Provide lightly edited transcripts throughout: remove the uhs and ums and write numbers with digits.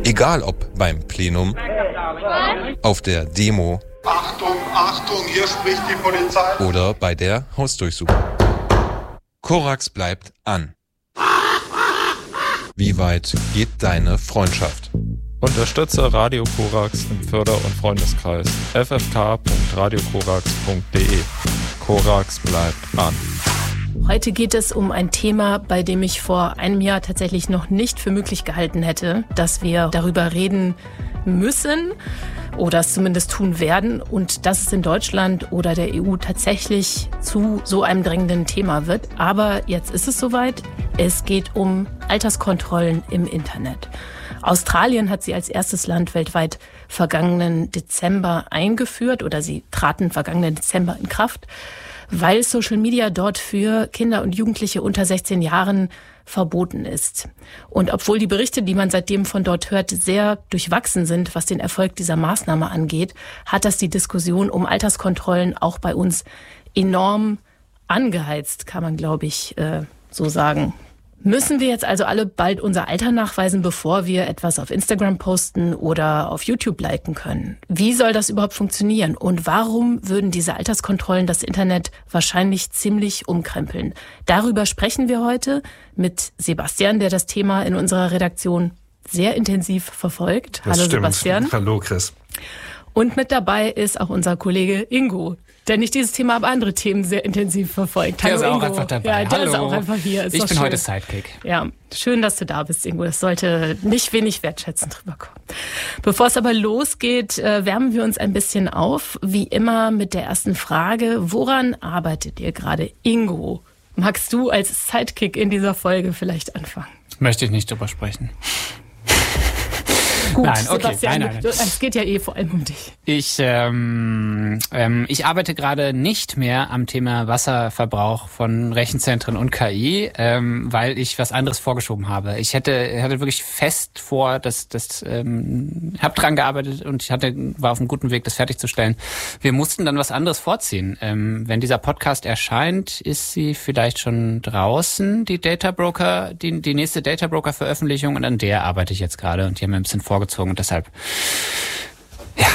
Egal ob beim Plenum, auf der Demo Achtung, Achtung, hier spricht die Polizei oder bei der Hausdurchsuchung. Korax bleibt an. Wie weit geht deine Freundschaft? Unterstütze Radio Korax im Förder- und Freundeskreis. ffk.radiokorax.de. Korax bleibt an. Heute geht es um ein Thema, bei dem ich vor einem Jahr tatsächlich noch nicht für möglich gehalten hätte, dass wir darüber reden müssen oder es zumindest tun werden und dass es in Deutschland oder der EU tatsächlich zu so einem drängenden Thema wird. Aber jetzt ist es soweit. Es geht um Alterskontrollen im Internet. Australien hat sie als erstes Land weltweit vergangenen Dezember eingeführt oder sie traten vergangenen Dezember in Kraft, weil Social Media dort für Kinder und Jugendliche unter 16 Jahren verboten ist. Und obwohl die Berichte, die man seitdem von dort hört, sehr durchwachsen sind, was den Erfolg dieser Maßnahme angeht, hat das die Diskussion um Alterskontrollen auch bei uns enorm angeheizt, kann man, glaube ich, so sagen. Müssen wir jetzt also alle bald unser Alter nachweisen, bevor wir etwas auf Instagram posten oder auf YouTube liken können? Wie soll das überhaupt funktionieren? Und warum würden diese Alterskontrollen das Internet wahrscheinlich ziemlich umkrempeln? Darüber sprechen wir heute mit Sebastian, der das Thema in unserer Redaktion sehr intensiv verfolgt. Das Hallo stimmt. Sebastian. Hallo Chris. Und mit dabei ist auch unser Kollege Ingo, der nicht dieses Thema, aber andere Themen sehr intensiv verfolgt. Der Hallo ist auch Ingo. einfach dabei. Ja, der Hallo. ist auch einfach hier. Ist ich doch bin schön. heute Sidekick. Ja, schön, dass du da bist, Ingo. Das sollte nicht wenig wertschätzend rüberkommen. Bevor es aber losgeht, wärmen wir uns ein bisschen auf. Wie immer mit der ersten Frage. Woran arbeitet ihr gerade? Ingo, magst du als Sidekick in dieser Folge vielleicht anfangen? Möchte ich nicht drüber sprechen. Gut, Nein, okay. Sebastian, Nein. Es geht ja vor allem um dich. Ich arbeite gerade nicht mehr am Thema Wasserverbrauch von Rechenzentren und KI, weil ich was anderes vorgeschoben habe. Ich hatte wirklich fest vor, habe dran gearbeitet und war auf einem guten Weg, das fertigzustellen. Wir mussten dann was anderes vorziehen. Wenn dieser Podcast erscheint, ist sie vielleicht schon draußen, die nächste Data Broker Veröffentlichung, und an der arbeite ich jetzt gerade und die haben mir ein bisschen vorgezogen und deshalb, ja.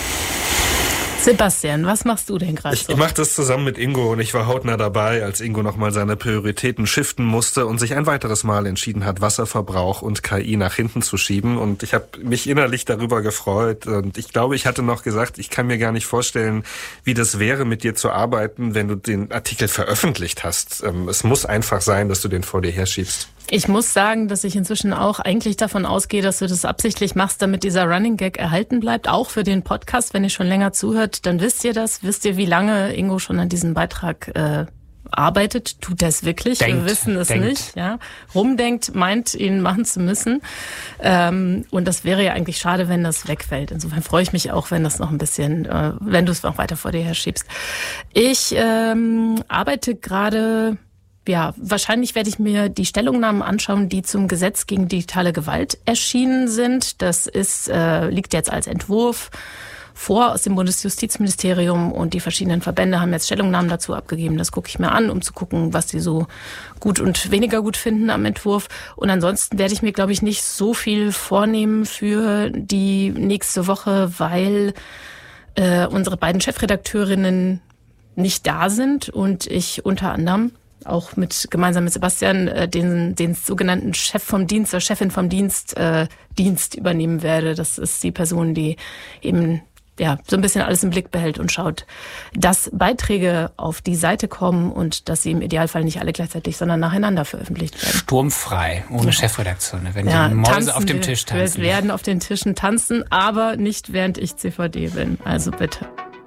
Sebastian, was machst du denn gerade so? Ich mache das zusammen mit Ingo und ich war hautnah dabei, als Ingo nochmal seine Prioritäten shiften musste und sich ein weiteres Mal entschieden hat, Wasserverbrauch und KI nach hinten zu schieben. Und ich habe mich innerlich darüber gefreut. Und ich glaube, ich hatte noch gesagt, ich kann mir gar nicht vorstellen, wie das wäre, mit dir zu arbeiten, wenn du den Artikel veröffentlicht hast. Es muss einfach sein, dass du den vor dir herschiebst. Ich muss sagen, dass ich inzwischen auch eigentlich davon ausgehe, dass du das absichtlich machst, damit dieser Running Gag erhalten bleibt, auch für den Podcast. Wenn ihr schon länger zuhört, dann wisst ihr das. Wisst ihr, wie lange Ingo schon an diesem Beitrag arbeitet? Tut er es wirklich? Wir wissen es nicht. Ja, rumdenkt, meint, ihn machen zu müssen. Und das wäre ja eigentlich schade, wenn das wegfällt. Insofern freue ich mich auch, wenn das noch ein bisschen, wenn du es noch weiter vor dir herschiebst. Ich arbeite gerade... Ja, wahrscheinlich werde ich mir die Stellungnahmen anschauen, die zum Gesetz gegen digitale Gewalt erschienen sind. Das liegt jetzt als Entwurf vor aus dem Bundesjustizministerium und die verschiedenen Verbände haben jetzt Stellungnahmen dazu abgegeben. Das gucke ich mir an, um zu gucken, was die so gut und weniger gut finden am Entwurf. Und ansonsten werde ich mir, glaube ich, nicht so viel vornehmen für die nächste Woche, weil unsere beiden Chefredakteurinnen nicht da sind und ich unter anderem auch gemeinsam mit Sebastian den sogenannten Chef vom Dienst oder Chefin vom Dienst übernehmen werde. Das ist die Person, die eben so ein bisschen alles im Blick behält und schaut, dass Beiträge auf die Seite kommen und dass sie im Idealfall nicht alle gleichzeitig, sondern nacheinander veröffentlicht werden. Sturmfrei, ohne Chefredaktion, wenn die Mäuse auf dem Tisch tanzen. Wir werden auf den Tischen tanzen, aber nicht während ich CVD bin. Also bitte.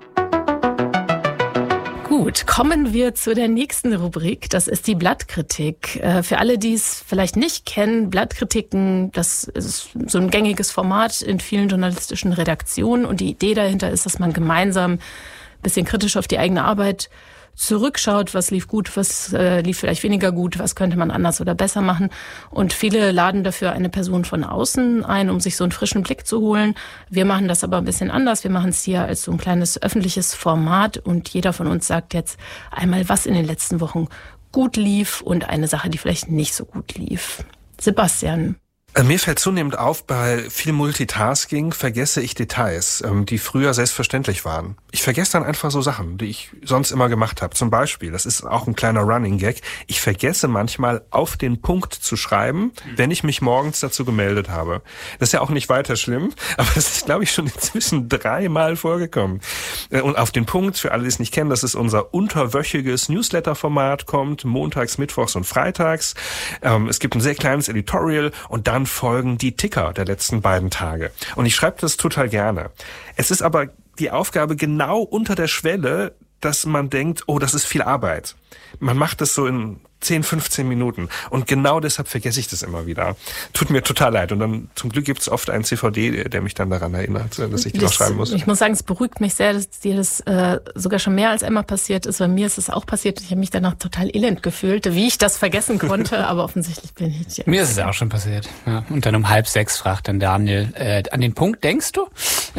Gut, kommen wir zu der nächsten Rubrik. Das ist die Blattkritik. Für alle, die es vielleicht nicht kennen, Blattkritiken, das ist so ein gängiges Format in vielen journalistischen Redaktionen. Und die Idee dahinter ist, dass man gemeinsam ein bisschen kritisch auf die eigene Arbeit zurückschaut, was lief gut, was lief vielleicht weniger gut, was könnte man anders oder besser machen. Und viele laden dafür eine Person von außen ein, um sich so einen frischen Blick zu holen. Wir machen das aber ein bisschen anders. Wir machen es hier als so ein kleines öffentliches Format und jeder von uns sagt jetzt einmal, was in den letzten Wochen gut lief und eine Sache, die vielleicht nicht so gut lief. Sebastian. Mir fällt zunehmend auf, bei viel Multitasking vergesse ich Details, die früher selbstverständlich waren. Ich vergesse dann einfach so Sachen, die ich sonst immer gemacht habe. Zum Beispiel, das ist auch ein kleiner Running Gag, ich vergesse manchmal auf den Punkt zu schreiben, wenn ich mich morgens dazu gemeldet habe. Das ist ja auch nicht weiter schlimm, aber das ist, glaube ich, schon inzwischen 3-mal vorgekommen. Und auf den Punkt, für alle, die es nicht kennen, das ist unser unterwöchiges Newsletter-Format, kommt montags, mittwochs und freitags. Es gibt ein sehr kleines Editorial und dann folgen die Ticker der letzten beiden Tage. Und ich schreibe das total gerne. Es ist aber die Aufgabe genau unter der Schwelle, dass man denkt, oh, das ist viel Arbeit. Man macht das so in 10, 15 Minuten. Und genau deshalb vergesse ich das immer wieder. Tut mir total leid. Und dann zum Glück gibt es oft einen CVD, der mich dann daran erinnert, dass ich die noch schreiben muss. Ich muss sagen, es beruhigt mich sehr, dass dir das sogar schon mehr als einmal passiert ist. Bei mir ist es auch passiert. Ich habe mich danach total elend gefühlt, wie ich das vergessen konnte. Aber offensichtlich bin ich ja. Mir ist es auch schon passiert. Ja. Und dann um 5:30 fragt dann Daniel, an den Punkt denkst du?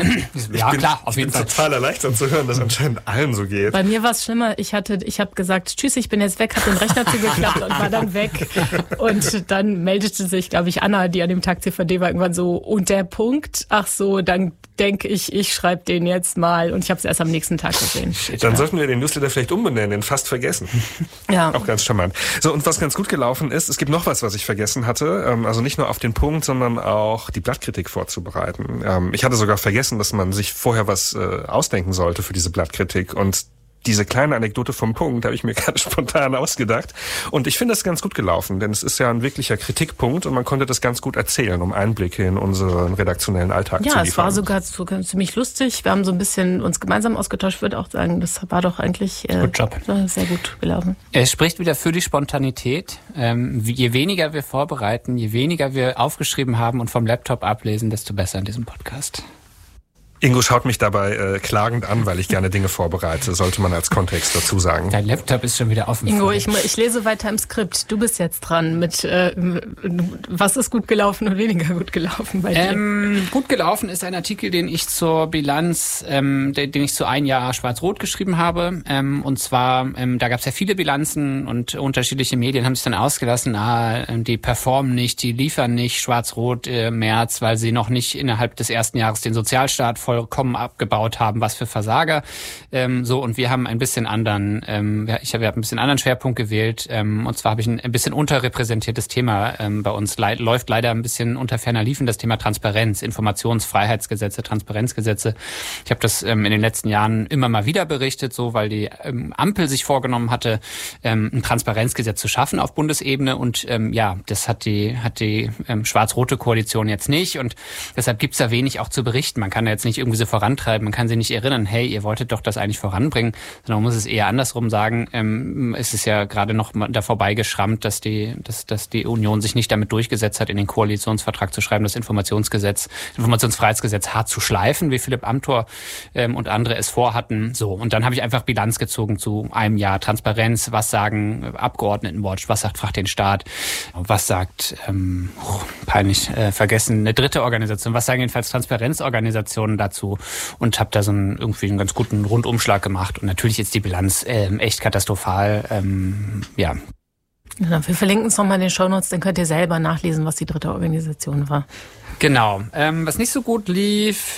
Ja, klar, auf jeden Fall. Ich bin total erleichtert zu hören, dass anscheinend allen so geht. Bei mir war es schlimmer. Ich habe gesagt, tschüss, ich bin jetzt weg, habe den Rechner zugeklappt und war dann weg. Und dann meldete sich, glaube ich, Anna, die an dem Tag CVD war, irgendwann so, und der Punkt, ach so, dann denke ich schreibe den jetzt mal. Und ich habe es erst am nächsten Tag gesehen. Dann sollten wir den Newsletter vielleicht umbenennen, den fast vergessen. Ja. Auch ganz charmant. So, und was ganz gut gelaufen ist, es gibt noch was ich vergessen hatte. Also nicht nur auf den Punkt, sondern auch die Blattkritik vorzubereiten. Ich hatte sogar vergessen, dass man sich vorher was ausdenken sollte für diese Blattkritik. Und diese kleine Anekdote vom Punkt habe ich mir gerade spontan ausgedacht. Und ich finde das ganz gut gelaufen, denn es ist ja ein wirklicher Kritikpunkt und man konnte das ganz gut erzählen, um Einblicke in unseren redaktionellen Alltag zu liefern. Ja, es war sogar ziemlich lustig. Wir haben so ein bisschen uns gemeinsam ausgetauscht. Ich würde auch sagen, das war doch eigentlich sehr gut gelaufen. Es spricht wieder für die Spontanität. Je weniger wir vorbereiten, je weniger wir aufgeschrieben haben und vom Laptop ablesen, desto besser in diesem Podcast. Ingo schaut mich dabei klagend an, weil ich gerne Dinge vorbereite, sollte man als Kontext dazu sagen. Dein Laptop ist schon wieder offen. Ingo, ich lese weiter im Skript. Du bist jetzt dran mit was ist gut gelaufen und weniger gut gelaufen bei dir? Gut gelaufen ist ein Artikel, den ich zur Bilanz, den ich zu ein Jahr Schwarz-Rot geschrieben habe. Und zwar, da gab es ja viele Bilanzen und unterschiedliche Medien haben sich dann ausgelassen, die performen nicht, die liefern nicht Schwarz-Rot März, weil sie noch nicht innerhalb des ersten Jahres den Sozialstaat vollkommen abgebaut haben, was für Versager. Und wir haben ein bisschen anderen, ich habe ein bisschen anderen Schwerpunkt gewählt. Und zwar habe ich ein bisschen unterrepräsentiertes Thema bei uns. Läuft leider ein bisschen unter ferner Liefen, das Thema Transparenz, Informationsfreiheitsgesetze, Transparenzgesetze. Ich habe das in den letzten Jahren immer mal wieder berichtet, so weil die Ampel sich vorgenommen hatte, ein Transparenzgesetz zu schaffen auf Bundesebene. Und das hat die schwarz-rote Koalition jetzt nicht. Und deshalb gibt's da wenig auch zu berichten. Man kann da jetzt nicht irgendwie so vorantreiben. Man kann sie nicht erinnern, hey, ihr wolltet doch das eigentlich voranbringen, sondern man muss es eher andersrum sagen. Es ist ja gerade noch da vorbeigeschrammt, dass die Union sich nicht damit durchgesetzt hat, in den Koalitionsvertrag zu schreiben, das Informationsfreiheitsgesetz hart zu schleifen, wie Philipp Amthor und andere es vorhatten. So, und dann habe ich einfach Bilanz gezogen zu einem Jahr Transparenz. Was sagen Abgeordnetenwatch? Was sagt Frag den Staat? Was sagt, peinlich vergessen, eine dritte Organisation? Was sagen jedenfalls Transparenzorganisationen dazu? Und habe da irgendwie einen ganz guten Rundumschlag gemacht. Und natürlich ist die Bilanz echt katastrophal. Ja, wir verlinken es nochmal in den Shownotes, dann könnt ihr selber nachlesen, was die dritte Organisation war. Genau. Was nicht so gut lief,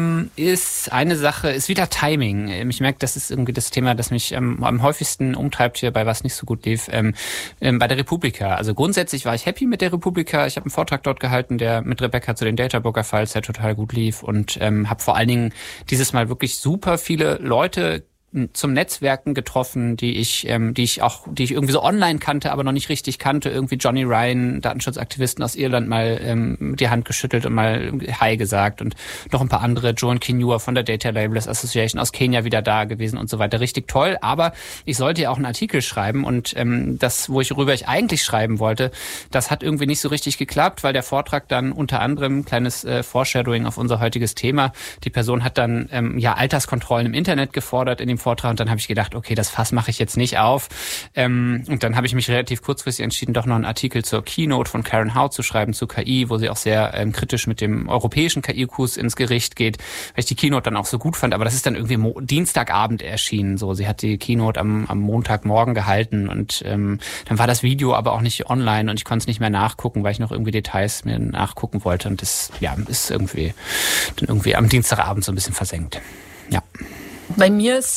ist eine Sache, ist wieder Timing. Ich merke, das ist irgendwie das Thema, das mich am häufigsten umtreibt hier, bei was nicht so gut lief, bei der Republika. Also grundsätzlich war ich happy mit der Republika. Ich habe einen Vortrag dort gehalten, der mit Rebecca zu den Databroker-Files, der total gut lief und habe vor allen Dingen dieses Mal wirklich super viele Leute zum Netzwerken getroffen, die ich irgendwie so online kannte, aber noch nicht richtig kannte. Irgendwie Johnny Ryan, Datenschutzaktivisten aus Irland, mal die Hand geschüttelt und mal Hi gesagt und noch ein paar andere. Joan Kinua von der Data Labelers Association aus Kenia wieder da gewesen und so weiter. Richtig toll, aber ich sollte ja auch einen Artikel schreiben und worüber ich eigentlich schreiben wollte, das hat irgendwie nicht so richtig geklappt, weil der Vortrag dann unter anderem, kleines Foreshadowing auf unser heutiges Thema, die Person hat dann Alterskontrollen im Internet gefordert in dem Vortrag und dann habe ich gedacht, okay, das Fass mache ich jetzt nicht auf. Und dann habe ich mich relativ kurzfristig entschieden, doch noch einen Artikel zur Keynote von Karen Hou zu schreiben, zu KI, wo sie auch sehr kritisch mit dem europäischen KI-Kurs ins Gericht geht, weil ich die Keynote dann auch so gut fand. Aber das ist dann irgendwie Dienstagabend erschienen. So, sie hat die Keynote am Montagmorgen gehalten und dann war das Video aber auch nicht online und ich konnte es nicht mehr nachgucken, weil ich noch irgendwie Details mir nachgucken wollte. Und das ist irgendwie am Dienstagabend so ein bisschen versenkt. Ja. Bei mir ist,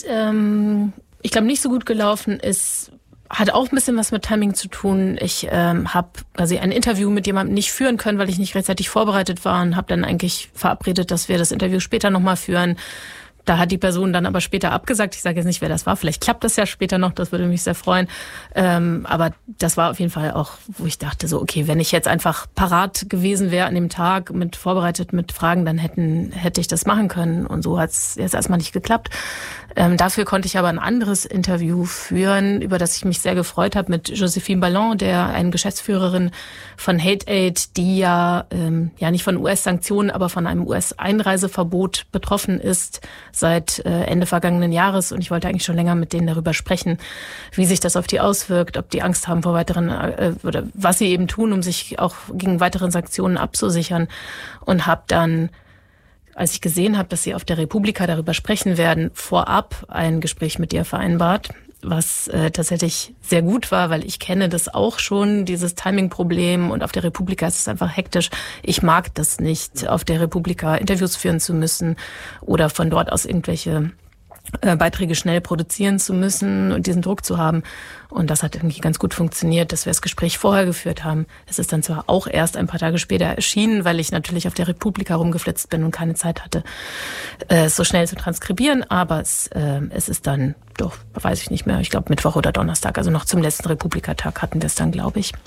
ich glaube, nicht so gut gelaufen ist, hat auch ein bisschen was mit Timing zu tun. Ich habe quasi ein Interview mit jemandem nicht führen können, weil ich nicht rechtzeitig vorbereitet war und habe dann eigentlich verabredet, dass wir das Interview später nochmal führen. Da hat die Person dann aber später abgesagt. Ich sage jetzt nicht, wer das war. Vielleicht klappt das ja später noch. Das würde mich sehr freuen. Aber das war auf jeden Fall auch, wo ich dachte so, okay, wenn ich jetzt einfach parat gewesen wäre an dem Tag, vorbereitet mit Fragen, dann hätte ich das machen können. Und so hat es jetzt erstmal nicht geklappt. Dafür konnte ich aber ein anderes Interview führen, über das ich mich sehr gefreut habe, mit Josephine Ballon, eine Geschäftsführerin von HateAid, die ja nicht von US-Sanktionen, aber von einem US-Einreiseverbot betroffen ist seit Ende vergangenen Jahres. Und ich wollte eigentlich schon länger mit denen darüber sprechen, wie sich das auf die auswirkt, ob die Angst haben vor weiteren oder was sie eben tun, um sich auch gegen weiteren Sanktionen abzusichern. Und habe dann, als ich gesehen habe, dass sie auf der Republika darüber sprechen werden, vorab ein Gespräch mit ihr vereinbart, was tatsächlich sehr gut war, weil ich kenne das auch schon, dieses Timing-Problem, und auf der Republika ist es einfach hektisch. Ich mag das nicht, auf der Republika Interviews führen zu müssen oder von dort aus irgendwelche Beiträge schnell produzieren zu müssen und diesen Druck zu haben. Und das hat irgendwie ganz gut funktioniert, dass wir das Gespräch vorher geführt haben. Es ist dann zwar auch erst ein paar Tage später erschienen, weil ich natürlich auf der Republika rumgeflitzt bin und keine Zeit hatte, es so schnell zu transkribieren, aber es ist dann, doch, weiß ich nicht mehr, ich glaube Mittwoch oder Donnerstag, also noch zum letzten Republikatag hatten wir es dann, glaube ich.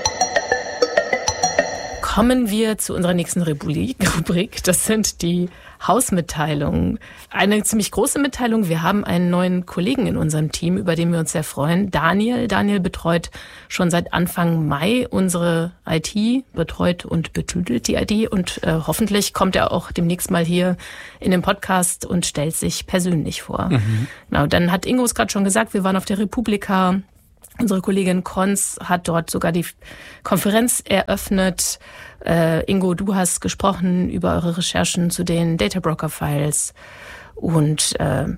Kommen wir zu unserer nächsten Rubrik. Das sind die Hausmitteilungen. Eine ziemlich große Mitteilung. Wir haben einen neuen Kollegen in unserem Team, über den wir uns sehr freuen. Daniel betreut schon seit Anfang Mai unsere IT, betreut und betüdelt die IT und hoffentlich kommt er auch demnächst mal hier in den Podcast und stellt sich persönlich vor. Mhm. Genau, dann hat Ingo es gerade schon gesagt, wir waren auf der Republika. Unsere Kollegin Konz hat dort sogar die Konferenz eröffnet. Ingo, du hast gesprochen über eure Recherchen zu den Data Broker Files und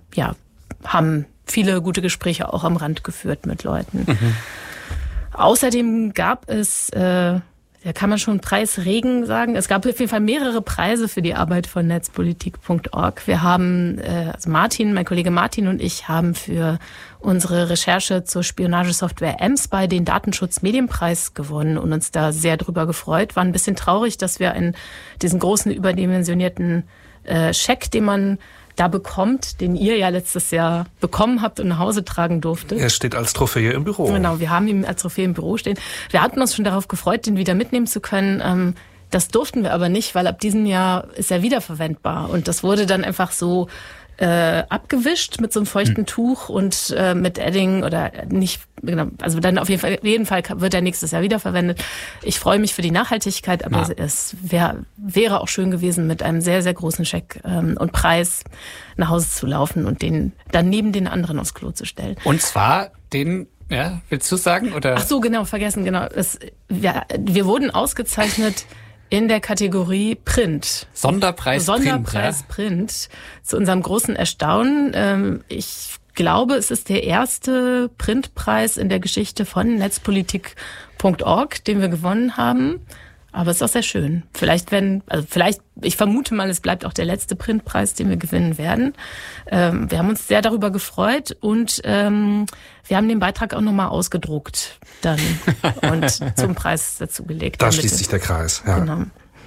haben viele gute Gespräche auch am Rand geführt mit Leuten. Mhm. Außerdem gab es, da kann man schon Preisregen sagen. Es gab auf jeden Fall mehrere Preise für die Arbeit von netzpolitik.org. Wir haben, also mein Kollege Martin und ich haben für unsere Recherche zur Spionagesoftware mSpy den Datenschutz-Medienpreis gewonnen und uns da sehr drüber gefreut. War ein bisschen traurig, dass wir diesen großen überdimensionierten Scheck, den man da bekommt, den ihr ja letztes Jahr bekommen habt und nach Hause tragen durftet. Er steht als Trophäe im Büro. Genau, wir haben ihn als Trophäe im Büro stehen. Wir hatten uns schon darauf gefreut, den wieder mitnehmen zu können. Das durften wir aber nicht, weil ab diesem Jahr ist er wiederverwendbar. Und das wurde dann einfach so abgewischt mit so einem feuchten Tuch und mit Edding oder nicht, genau, also dann auf jeden Fall wird er nächstes Jahr wiederverwendet. Ich freue mich für die Nachhaltigkeit, aber es wäre auch schön gewesen, mit einem sehr, sehr großen Scheck und Preis nach Hause zu laufen und den dann neben den anderen aufs Klo zu stellen. Und zwar den, ja, willst du sagen? Oder? Ach so, genau, vergessen, genau. Wir wurden ausgezeichnet in der Kategorie Print. Sonderpreis Print. Zu unserem großen Erstaunen. Ich glaube, es ist der erste Printpreis in der Geschichte von netzpolitik.org, den wir gewonnen haben. Aber es ist auch sehr schön. Ich vermute mal, es bleibt auch der letzte Printpreis, den wir gewinnen werden. Wir haben uns sehr darüber gefreut und wir haben den Beitrag auch nochmal ausgedruckt dann und zum Preis dazugelegt. Da schließt sich der Kreis. Ja. Genau.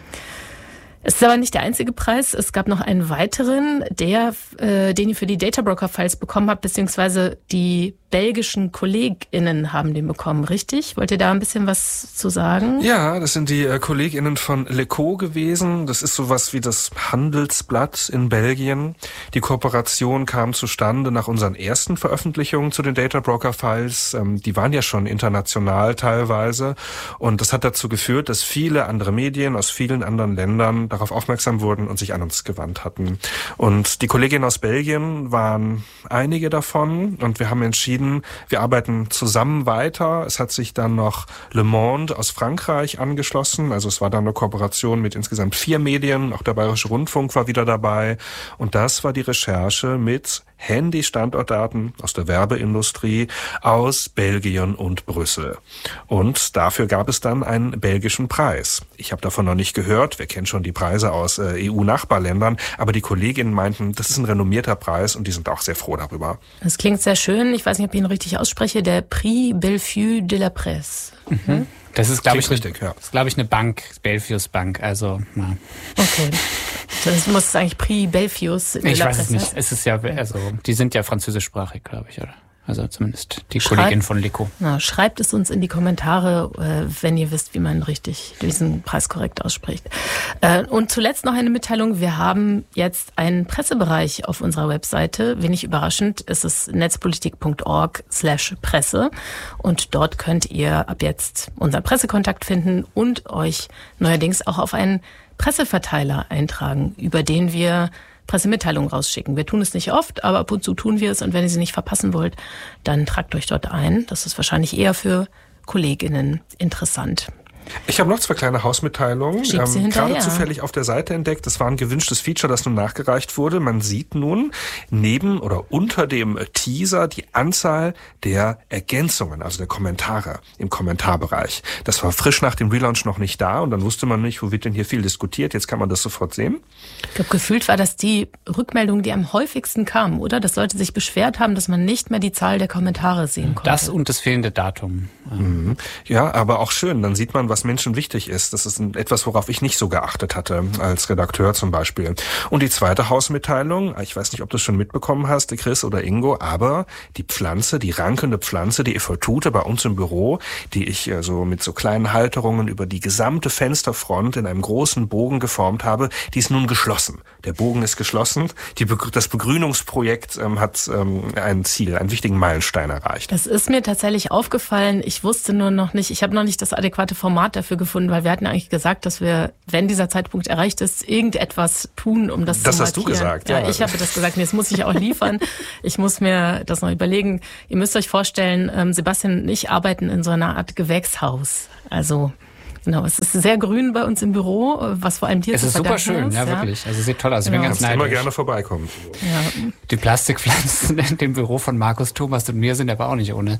Es ist aber nicht der einzige Preis. Es gab noch einen weiteren, den ihr für die Data Broker Files bekommen habt, beziehungsweise die belgischen KollegInnen haben den bekommen, richtig? Wollt ihr da ein bisschen was zu sagen? Ja, das sind die KollegInnen von L'Echo gewesen. Das ist sowas wie das Handelsblatt in Belgien. Die Kooperation kam zustande nach unseren ersten Veröffentlichungen zu den Data Broker Files. Die waren ja schon international teilweise. Und das hat dazu geführt, dass viele andere Medien aus vielen anderen Ländern darauf aufmerksam wurden und sich an uns gewandt hatten. Und die Kolleginnen aus Belgien waren einige davon. Und wir haben entschieden, wir arbeiten zusammen weiter. Es hat sich dann noch Le Monde aus Frankreich angeschlossen. Also es war dann eine Kooperation mit insgesamt 4 Medien. Auch der Bayerische Rundfunk war wieder dabei. Und das war die Recherche mit Handy-Standortdaten aus der Werbeindustrie aus Belgien und Brüssel. Und dafür gab es dann einen belgischen Preis. Ich habe davon noch nicht gehört. Wir kennen schon die Preise aus EU-Nachbarländern. Aber die Kolleginnen meinten, das ist ein renommierter Preis und die sind auch sehr froh darüber. Das klingt sehr schön. Ich weiß nicht, ob ich ihn richtig ausspreche. Der Prix Bellevue de la Presse. Mhm. Das ist, glaube ich, richtig, ja. Das ist, glaube ich, eine Bank, Bellevues Bank. Also, na. Okay. Das muss es eigentlich Prix Bellevues de la Presse. Ich weiß es nicht. Es ist ja, also, die sind ja französischsprachig, glaube ich, oder? Also zumindest die Kollegin von L'Echo. Schreibt es uns in die Kommentare, wenn ihr wisst, wie man richtig diesen Preis korrekt ausspricht. Und zuletzt noch eine Mitteilung. Wir haben jetzt einen Pressebereich auf unserer Webseite. Wenig überraschend ist es netzpolitik.org/Presse. Und dort könnt ihr ab jetzt unseren Pressekontakt finden und euch neuerdings auch auf einen Presseverteiler eintragen, über den wir Pressemitteilungen rausschicken. Wir tun es nicht oft, aber ab und zu tun wir es. Und wenn ihr sie nicht verpassen wollt, dann tragt euch dort ein. Das ist wahrscheinlich eher für KollegInnen interessant. Ich habe noch 2 kleine Hausmitteilungen, gerade zufällig auf der Seite entdeckt. Das war ein gewünschtes Feature, das nun nachgereicht wurde. Man sieht nun neben oder unter dem Teaser die Anzahl der Ergänzungen, also der Kommentare im Kommentarbereich. Das war frisch nach dem Relaunch noch nicht da und dann wusste man nicht, wo wird denn hier viel diskutiert. Jetzt kann man das sofort sehen. Ich glaube, gefühlt war das die Rückmeldung, die am häufigsten kam, oder? Dass Leute sich beschwert haben, dass man nicht mehr die Zahl der Kommentare sehen konnte. Das und das fehlende Datum. Mhm. Ja, aber auch schön. Dann sieht man, was Menschen wichtig ist. Das ist etwas, worauf ich nicht so geachtet hatte, als Redakteur zum Beispiel. Und die zweite Hausmitteilung, ich weiß nicht, ob du es schon mitbekommen hast, Chris oder Ingo, aber die Pflanze, die rankende Pflanze, die Efeutute bei uns im Büro, die ich so mit so kleinen Halterungen über die gesamte Fensterfront in einem großen Bogen geformt habe, die ist nun geschlossen. Der Bogen ist geschlossen. Das Begrünungsprojekt hat ein Ziel, einen wichtigen Meilenstein erreicht. Das ist mir tatsächlich aufgefallen. Ich wusste nur noch nicht, ich habe noch nicht das adäquate Format dafür gefunden, weil wir hatten eigentlich gesagt, dass wir, wenn dieser Zeitpunkt erreicht ist, irgendetwas tun, um das zu markieren. Das hast du gesagt. Ja, ich habe das gesagt. Jetzt muss ich auch liefern. Ich muss mir das noch überlegen. Ihr müsst euch vorstellen, Sebastian und ich arbeiten in so einer Art Gewächshaus. Also genau, es ist sehr grün bei uns im Büro, was vor allem dir zu verdanken ist. Es ist super schön, ja, wirklich. Also sieht toll aus. Ich bin ganz neidisch. Immer gerne vorbeikommen. Ja. Die Plastikpflanzen in dem Büro von Markus, Thomas und mir sind aber auch nicht ohne.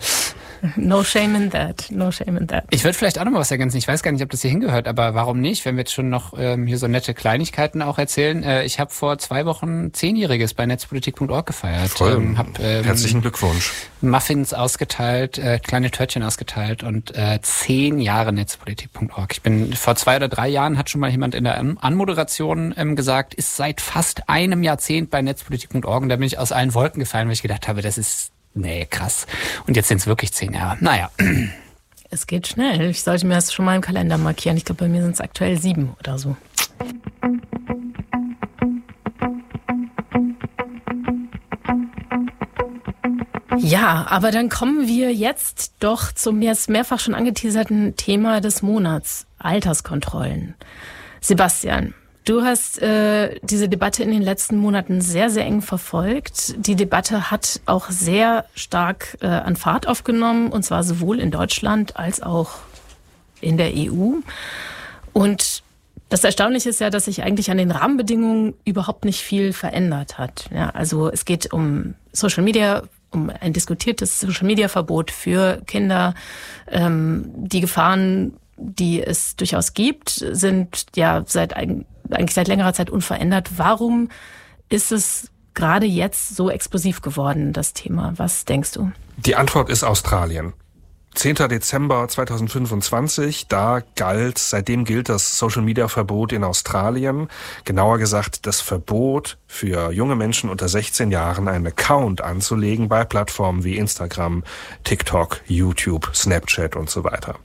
No shame in that. No shame in that. Ich würde vielleicht auch noch mal was ergänzen. Ich weiß gar nicht, ob das hier hingehört, aber warum nicht, wenn wir jetzt schon noch hier so nette Kleinigkeiten auch erzählen. Ich habe vor 2 Wochen 10-Jähriges bei netzpolitik.org gefeiert. Herzlichen Glückwunsch. Muffins ausgeteilt, kleine Törtchen ausgeteilt und 10 Jahre netzpolitik.org. Ich bin vor 2 oder 3 Jahren, hat schon mal jemand in der Anmoderation gesagt, ist seit fast einem Jahrzehnt bei netzpolitik.org und da bin ich aus allen Wolken gefallen, weil ich gedacht habe, das ist krass. Und jetzt sind es wirklich 10 Jahre. Naja. Es geht schnell. Ich sollte mir das schon mal im Kalender markieren. Ich glaube, bei mir sind es aktuell 7 oder so. Ja, aber dann kommen wir jetzt doch zum jetzt mehrfach schon angeteaserten Thema des Monats, Alterskontrollen. Sebastian, du hast diese Debatte in den letzten Monaten sehr, sehr eng verfolgt. Die Debatte hat auch sehr stark an Fahrt aufgenommen, und zwar sowohl in Deutschland als auch in der EU. Und das Erstaunliche ist ja, dass sich eigentlich an den Rahmenbedingungen überhaupt nicht viel verändert hat. Ja, also es geht um Social Media, um ein diskutiertes Social-Media-Verbot für Kinder. Die Gefahren, die es durchaus gibt, sind ja eigentlich seit längerer Zeit unverändert. Warum ist es gerade jetzt so explosiv geworden, das Thema? Was denkst du? Die Antwort ist Australien. 10. Dezember 2025, seitdem gilt das Social-Media-Verbot in Australien. Genauer gesagt, das Verbot für junge Menschen unter 16 Jahren einen Account anzulegen bei Plattformen wie Instagram, TikTok, YouTube, Snapchat und so weiter.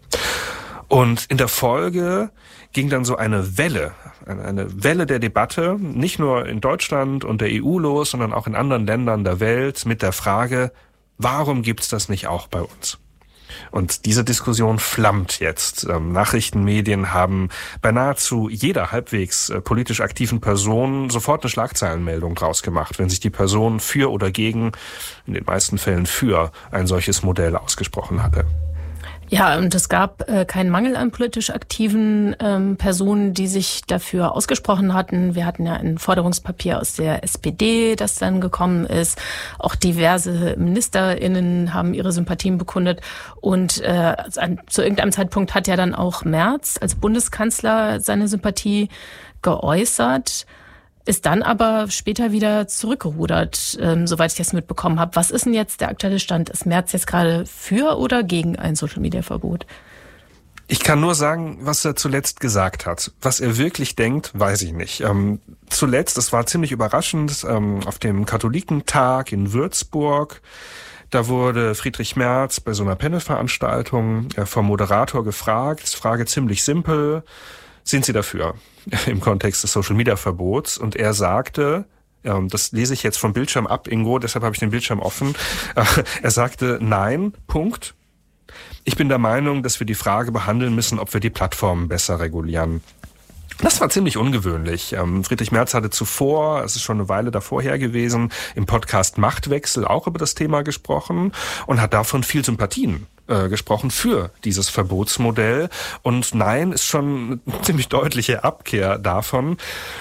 Und in der Folge ging dann so eine Welle der Debatte, nicht nur in Deutschland und der EU los, sondern auch in anderen Ländern der Welt mit der Frage, warum gibt's das nicht auch bei uns? Und diese Diskussion flammt jetzt. Nachrichtenmedien haben bei nahezu jeder halbwegs politisch aktiven Person sofort eine Schlagzeilenmeldung draus gemacht, wenn sich die Person für oder gegen, in den meisten Fällen für, ein solches Modell ausgesprochen hatte. Ja, und es gab keinen Mangel an politisch aktiven Personen, die sich dafür ausgesprochen hatten. Wir hatten ja ein Forderungspapier aus der SPD, das dann gekommen ist. Auch diverse MinisterInnen haben ihre Sympathien bekundet. Und zu irgendeinem Zeitpunkt hat ja dann auch Merz als Bundeskanzler seine Sympathie geäußert. Ist dann aber später wieder zurückgerudert, soweit ich das mitbekommen habe. Was ist denn jetzt der aktuelle Stand? Ist Merz jetzt gerade für oder gegen ein Social-Media-Verbot? Ich kann nur sagen, was er zuletzt gesagt hat. Was er wirklich denkt, weiß ich nicht. Zuletzt, das war ziemlich überraschend, auf dem Katholikentag in Würzburg, da wurde Friedrich Merz bei so einer Panel-Veranstaltung vom Moderator gefragt, Frage ziemlich simpel, sind Sie dafür im Kontext des Social-Media-Verbots? Und er sagte, das lese ich jetzt vom Bildschirm ab, Ingo, deshalb habe ich den Bildschirm offen. Er sagte, nein, Punkt. Ich bin der Meinung, dass wir die Frage behandeln müssen, ob wir die Plattformen besser regulieren. Das war ziemlich ungewöhnlich. Friedrich Merz hatte zuvor, es ist schon eine Weile davor her gewesen, im Podcast Machtwechsel auch über das Thema gesprochen und hat davon viel Sympathien gesprochen für dieses Verbotsmodell. Und nein, ist schon eine ziemlich deutliche Abkehr davon.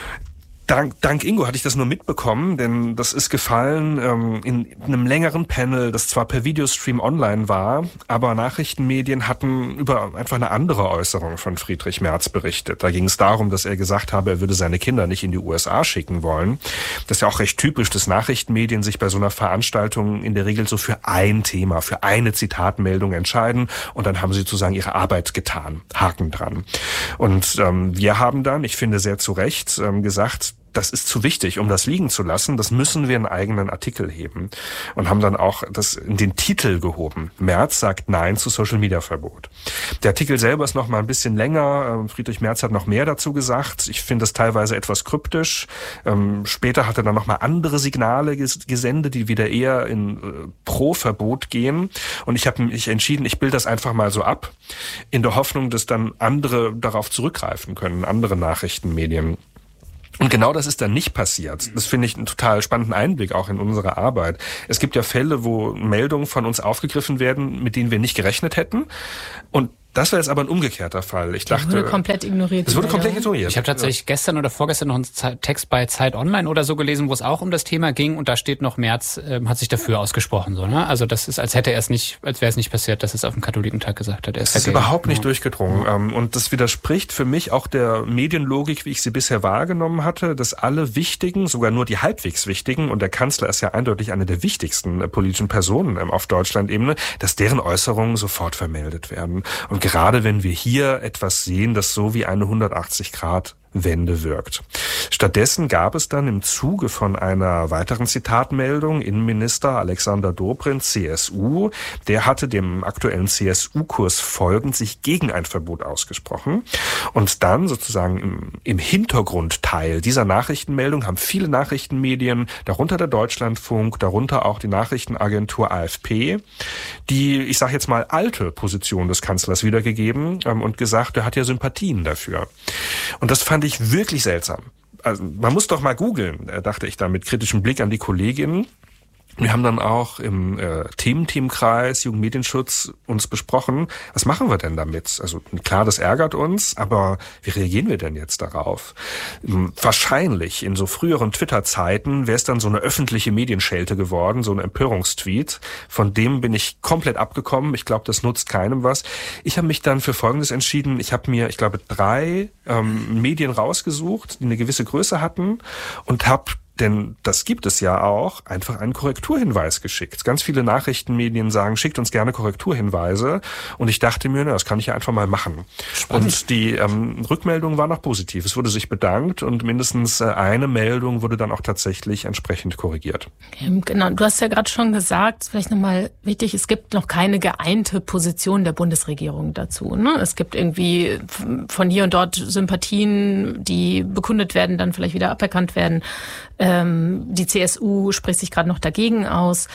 Dank Ingo hatte ich das nur mitbekommen, denn das ist gefallen in einem längeren Panel, das zwar per Videostream online war, aber Nachrichtenmedien hatten über einfach eine andere Äußerung von Friedrich Merz berichtet. Da ging es darum, dass er gesagt habe, er würde seine Kinder nicht in die USA schicken wollen. Das ist ja auch recht typisch, dass Nachrichtenmedien sich bei so einer Veranstaltung in der Regel so für ein Thema, für eine Zitatmeldung entscheiden und dann haben sie sozusagen ihre Arbeit getan. Haken dran. Und wir haben dann, ich finde sehr zu Recht, gesagt, das ist zu wichtig, um das liegen zu lassen. Das müssen wir in einen eigenen Artikel heben. Und haben dann auch das in den Titel gehoben. Merz sagt Nein zu Social-Media-Verbot. Der Artikel selber ist noch mal ein bisschen länger. Friedrich Merz hat noch mehr dazu gesagt. Ich finde das teilweise etwas kryptisch. Später hat er dann noch mal andere Signale gesendet, die wieder eher in Pro-Verbot gehen. Und ich habe mich entschieden, ich bilde das einfach mal so ab, in der Hoffnung, dass dann andere darauf zurückgreifen können, andere Nachrichtenmedien. Und genau das ist dann nicht passiert. Das finde ich einen total spannenden Einblick auch in unsere Arbeit. Es gibt ja Fälle, wo Meldungen von uns aufgegriffen werden, mit denen wir nicht gerechnet hätten. Und das war jetzt aber ein umgekehrter Fall. Ich dachte, wurde komplett ignoriert. Es wurde komplett ignoriert. Ich habe tatsächlich gestern oder vorgestern noch einen Text bei Zeit Online oder so gelesen, wo es auch um das Thema ging und da steht noch, Merz hat sich dafür ausgesprochen. So, ne? Also das ist, als wäre es nicht passiert, dass es auf dem Katholikentag gesagt hat. Es ist überhaupt nicht durchgedrungen. Und das widerspricht für mich auch der Medienlogik, wie ich sie bisher wahrgenommen hatte, dass alle wichtigen, sogar nur die halbwegs wichtigen, und der Kanzler ist ja eindeutig eine der wichtigsten politischen Personen auf Deutschland-Ebene, dass deren Äußerungen sofort vermeldet werden. Und gerade wenn wir hier etwas sehen, das so wie eine 180-Grad-Wende wirkt. Stattdessen gab es dann im Zuge von einer weiteren Zitatmeldung Innenminister Alexander Dobrindt, CSU, der hatte dem aktuellen CSU-Kurs folgend sich gegen ein Verbot ausgesprochen. Und dann sozusagen im Hintergrundteil dieser Nachrichtenmeldung haben viele Nachrichtenmedien, darunter der Deutschlandfunk, darunter auch die Nachrichtenagentur AFP, die, ich sage jetzt mal, alte Position des Kanzlers wiedergegeben und gesagt, er hat ja Sympathien dafür. Und das fand ich wirklich seltsam. Also man muss doch mal googeln, dachte ich da mit kritischem Blick an die Kolleginnen. Wir haben dann auch im Thementeamkreis Jugendmedienschutz uns besprochen, was machen wir denn damit? Also klar, das ärgert uns, aber wie reagieren wir denn jetzt darauf? Wahrscheinlich in so früheren Twitter-Zeiten wäre es dann so eine öffentliche Medienschelte geworden, so ein Empörungstweet. Von dem bin ich komplett abgekommen. Ich glaube, das nutzt keinem was. Ich habe mich dann für Folgendes entschieden. Ich habe mir, ich glaube, 3 Medien rausgesucht, die eine gewisse Größe hatten und habe Denn das gibt es ja auch, einfach einen Korrekturhinweis geschickt. Ganz viele Nachrichtenmedien sagen, schickt uns gerne Korrekturhinweise. Und ich dachte mir, das kann ich ja einfach mal machen. Spannend. Und die Rückmeldung war noch positiv. Es wurde sich bedankt und mindestens eine Meldung wurde dann auch tatsächlich entsprechend korrigiert. Genau, du hast ja gerade schon gesagt, vielleicht nochmal wichtig, es gibt noch keine geeinte Position der Bundesregierung dazu. Ne? Es gibt irgendwie von hier und dort Sympathien, die bekundet werden, dann vielleicht wieder aberkannt werden. Die CSU spricht sich gerade noch dagegen aus.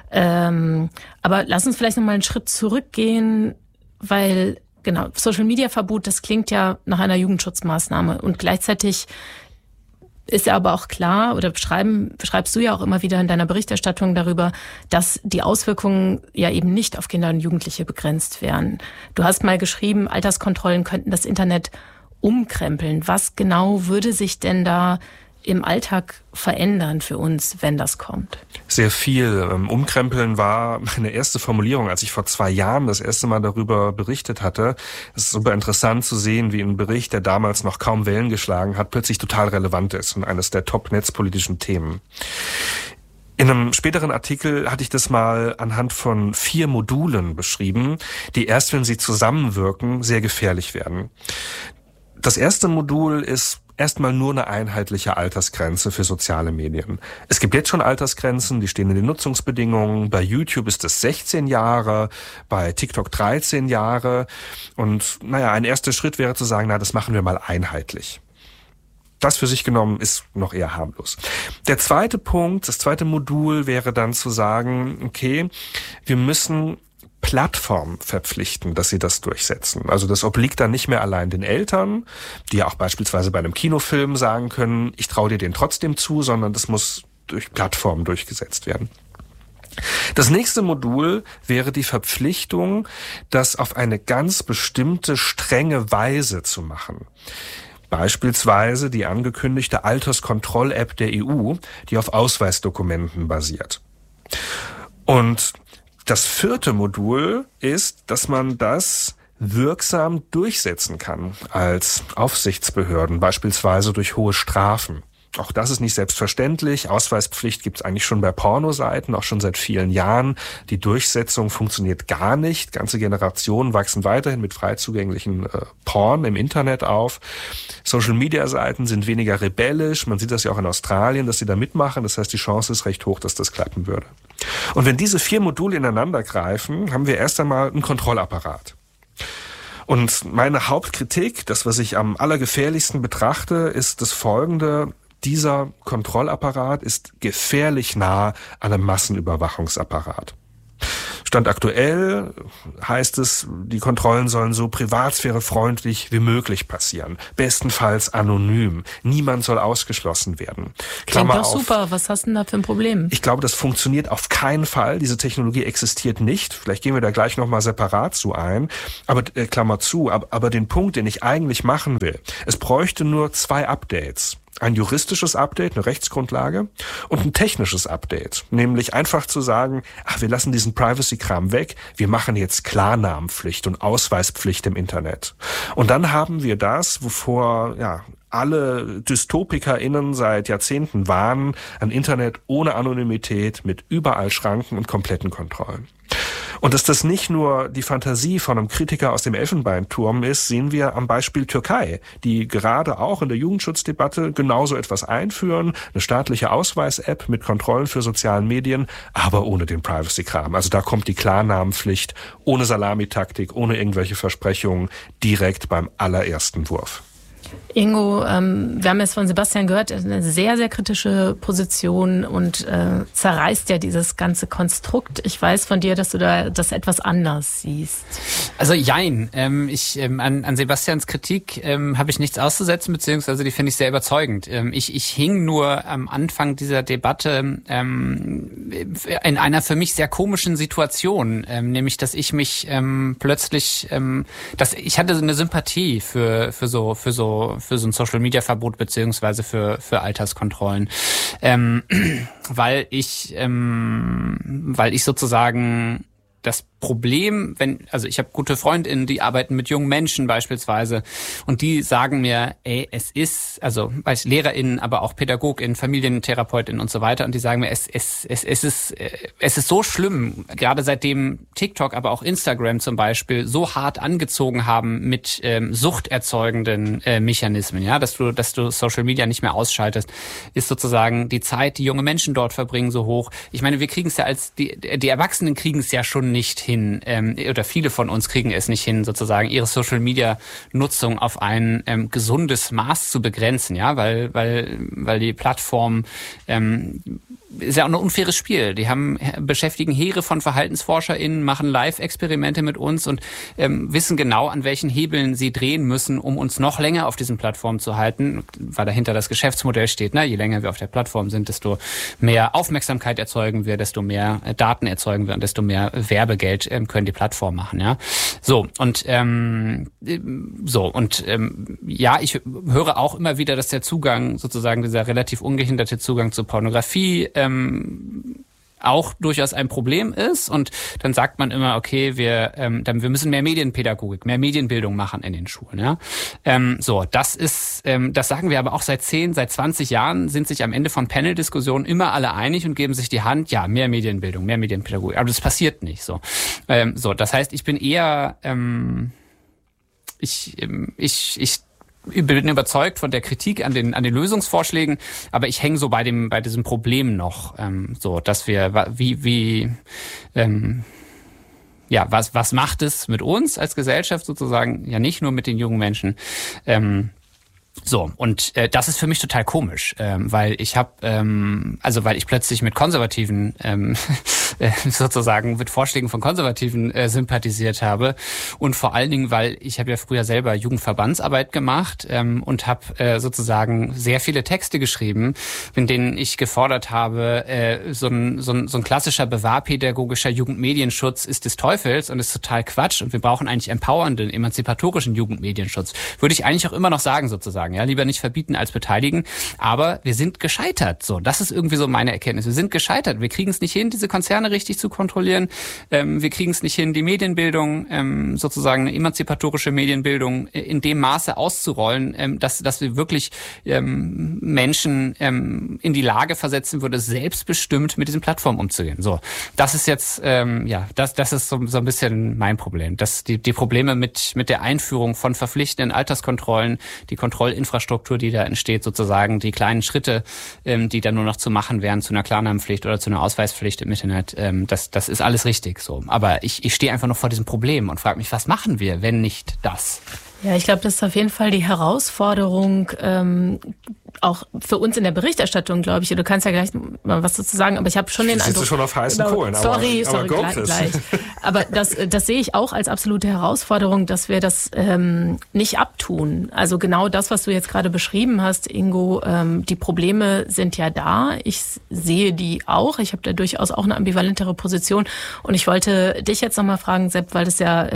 Aber lass uns vielleicht noch mal einen Schritt zurückgehen, weil genau, Social-Media-Verbot, das klingt ja nach einer Jugendschutzmaßnahme. Und gleichzeitig ist ja aber auch klar, oder beschreibst du ja auch immer wieder in deiner Berichterstattung darüber, dass die Auswirkungen ja eben nicht auf Kinder und Jugendliche begrenzt wären. Du hast mal geschrieben, Alterskontrollen könnten das Internet umkrempeln. Was genau würde sich denn da im Alltag verändern für uns, wenn das kommt? Sehr viel. Umkrempeln war meine erste Formulierung, als ich vor 2 Jahren das erste Mal darüber berichtet hatte. Es ist super interessant zu sehen, wie ein Bericht, der damals noch kaum Wellen geschlagen hat, plötzlich total relevant ist und eines der top-netzpolitischen Themen. In einem späteren Artikel hatte ich das mal anhand von 4 Modulen beschrieben, die erst, wenn sie zusammenwirken, sehr gefährlich werden. Das erste Modul ist erstmal nur eine einheitliche Altersgrenze für soziale Medien. Es gibt jetzt schon Altersgrenzen, die stehen in den Nutzungsbedingungen. Bei YouTube ist es 16 Jahre, bei TikTok 13 Jahre. Und ein erster Schritt wäre zu sagen, das machen wir mal einheitlich. Das für sich genommen ist noch eher harmlos. Der zweite Punkt, das zweite Modul wäre dann zu sagen, okay, wir müssen Plattformen verpflichten, dass sie das durchsetzen. Also das obliegt dann nicht mehr allein den Eltern, die ja auch beispielsweise bei einem Kinofilm sagen können, ich traue dir den trotzdem zu, sondern das muss durch Plattformen durchgesetzt werden. Das nächste Modul wäre die Verpflichtung, das auf eine ganz bestimmte strenge Weise zu machen. Beispielsweise die angekündigte Alterskontroll-App der EU, die auf Ausweisdokumenten basiert. Und das vierte Modul ist, dass man das wirksam durchsetzen kann als Aufsichtsbehörden, beispielsweise durch hohe Strafen. Auch das ist nicht selbstverständlich. Ausweispflicht gibt es eigentlich schon bei Pornoseiten, auch schon seit vielen Jahren. Die Durchsetzung funktioniert gar nicht. Ganze Generationen wachsen weiterhin mit frei zugänglichen Porn im Internet auf. Social-Media-Seiten sind weniger rebellisch. Man sieht das ja auch in Australien, dass sie da mitmachen. Das heißt, die Chance ist recht hoch, dass das klappen würde. Und wenn diese 4 Module ineinander greifen, haben wir erst einmal einen Kontrollapparat. Und meine Hauptkritik, das, was ich am allergefährlichsten betrachte, ist das Folgende: Dieser Kontrollapparat ist gefährlich nah an einem Massenüberwachungsapparat. Stand aktuell heißt es, die Kontrollen sollen so privatsphärefreundlich wie möglich passieren. Bestenfalls anonym. Niemand soll ausgeschlossen werden. Klingt doch super. Was hast du denn da für ein Problem? Ich glaube, das funktioniert auf keinen Fall. Diese Technologie existiert nicht. Vielleicht gehen wir da gleich nochmal separat zu ein. Aber Klammer zu. Aber den Punkt, den ich eigentlich machen will, es bräuchte nur 2 Updates. Ein juristisches Update, eine Rechtsgrundlage, und ein technisches Update. Nämlich einfach zu sagen, wir lassen diesen Privacy-Kram weg, wir machen jetzt Klarnamenpflicht und Ausweispflicht im Internet. Und dann haben wir das, wovor alle DystopikerInnen seit Jahrzehnten warnen, ein Internet ohne Anonymität, mit überall Schranken und kompletten Kontrollen. Und dass das nicht nur die Fantasie von einem Kritiker aus dem Elfenbeinturm ist, sehen wir am Beispiel Türkei, die gerade auch in der Jugendschutzdebatte genauso etwas einführen, eine staatliche Ausweis-App mit Kontrollen für sozialen Medien, aber ohne den Privacy-Kram. Also da kommt die Klarnamenpflicht ohne Salamitaktik, ohne irgendwelche Versprechungen, direkt beim allerersten Wurf. Ingo, wir haben jetzt von Sebastian gehört, eine sehr, sehr kritische Position und zerreißt ja dieses ganze Konstrukt. Ich weiß von dir, dass du da das etwas anders siehst. Also jein. An Sebastians Kritik habe ich nichts auszusetzen, beziehungsweise die finde ich sehr überzeugend. Ich hing nur am Anfang dieser Debatte in einer für mich sehr komischen Situation, nämlich, dass ich mich plötzlich, ich hatte eine Sympathie für so ein Social-Media-Verbot beziehungsweise für Alterskontrollen, weil ich sozusagen das Problem, also ich habe gute FreundInnen, die arbeiten mit jungen Menschen beispielsweise und die sagen mir, es ist, also als LehrerInnen, aber auch PädagogInnen, FamilientherapeutInnen und so weiter, und die sagen mir, es ist so schlimm, gerade seitdem TikTok, aber auch Instagram zum Beispiel so hart angezogen haben mit suchterzeugenden Mechanismen, ja, dass du Social Media nicht mehr ausschaltest, ist sozusagen die Zeit, die junge Menschen dort verbringen, so hoch. Ich meine, wir kriegen es ja die Erwachsenen kriegen es ja schon nicht hin, oder viele von uns kriegen es nicht hin, sozusagen ihre Social-Media-Nutzung auf ein gesundes Maß zu begrenzen, ja, weil die Plattform ist ja auch ein unfaires Spiel. Die beschäftigen Heere von VerhaltensforscherInnen, machen Live-Experimente mit uns und wissen genau, an welchen Hebeln sie drehen müssen, um uns noch länger auf diesen Plattformen zu halten, weil dahinter das Geschäftsmodell steht. Je länger wir auf der Plattform sind, desto mehr Aufmerksamkeit erzeugen wir, desto mehr Daten erzeugen wir und desto mehr Werbegeld können die Plattformen machen. Ja, ich höre auch immer wieder, dass der Zugang, sozusagen dieser relativ ungehinderte Zugang zu Pornografie auch durchaus ein Problem ist, und dann sagt man immer, okay, wir müssen mehr Medienpädagogik, mehr Medienbildung machen in den Schulen, ja. Das sagen wir aber auch seit 20 Jahren, sind sich am Ende von Panel-Diskussionen immer alle einig und geben sich die Hand, ja, mehr Medienbildung, mehr Medienpädagogik, aber das passiert nicht so. Das heißt, ich bin eher, ich bin überzeugt von der Kritik an den Lösungsvorschlägen, aber ich hänge so bei diesem Problem noch, dass wir was macht es mit uns als Gesellschaft sozusagen, ja nicht nur mit den jungen Menschen. Das ist für mich total komisch, weil ich plötzlich mit Konservativen sozusagen mit Vorschlägen von Konservativen sympathisiert habe, und vor allen Dingen, weil ich habe ja früher selber Jugendverbandsarbeit gemacht und habe sozusagen sehr viele Texte geschrieben, in denen ich gefordert habe, so ein klassischer bewahrpädagogischer Jugendmedienschutz ist des Teufels und ist total Quatsch, und wir brauchen eigentlich empowernden, emanzipatorischen Jugendmedienschutz. Würde ich eigentlich auch immer noch sagen sozusagen. Ja, lieber nicht verbieten als beteiligen. Aber wir sind gescheitert. So, das ist irgendwie so meine Erkenntnis. Wir sind gescheitert. Wir kriegen es nicht hin, diese Konzerne richtig zu kontrollieren. Wir kriegen es nicht hin, die Medienbildung, sozusagen eine emanzipatorische Medienbildung in dem Maße auszurollen, dass wir wirklich Menschen in die Lage versetzen würde, selbstbestimmt mit diesen Plattformen umzugehen. So, das ist jetzt, das ist so ein bisschen mein Problem. Dass die Probleme mit der Einführung von verpflichtenden Alterskontrollen, die Kontrollinfrastruktur, die da entsteht, sozusagen die kleinen Schritte, die dann nur noch zu machen wären zu einer Klarnamenpflicht oder zu einer Ausweispflicht im Internet, das ist alles richtig so. Aber ich stehe einfach noch vor diesem Problem und frage mich, was machen wir, wenn nicht das? Ja, ich glaube, das ist auf jeden Fall die Herausforderung, auch für uns in der Berichterstattung, glaube ich. Du kannst ja gleich mal was dazu sagen, aber ich habe schon den Eindruck... Sitzt du schon auf heißen Kohlen. Sorry, gleich. Aber das sehe ich auch als absolute Herausforderung, dass wir das nicht abtun. Also genau das, was du jetzt gerade beschrieben hast, Ingo, die Probleme sind ja da. Ich sehe die auch. Ich habe da durchaus auch eine ambivalentere Position. Und ich wollte dich jetzt nochmal fragen, Sepp, weil das ja...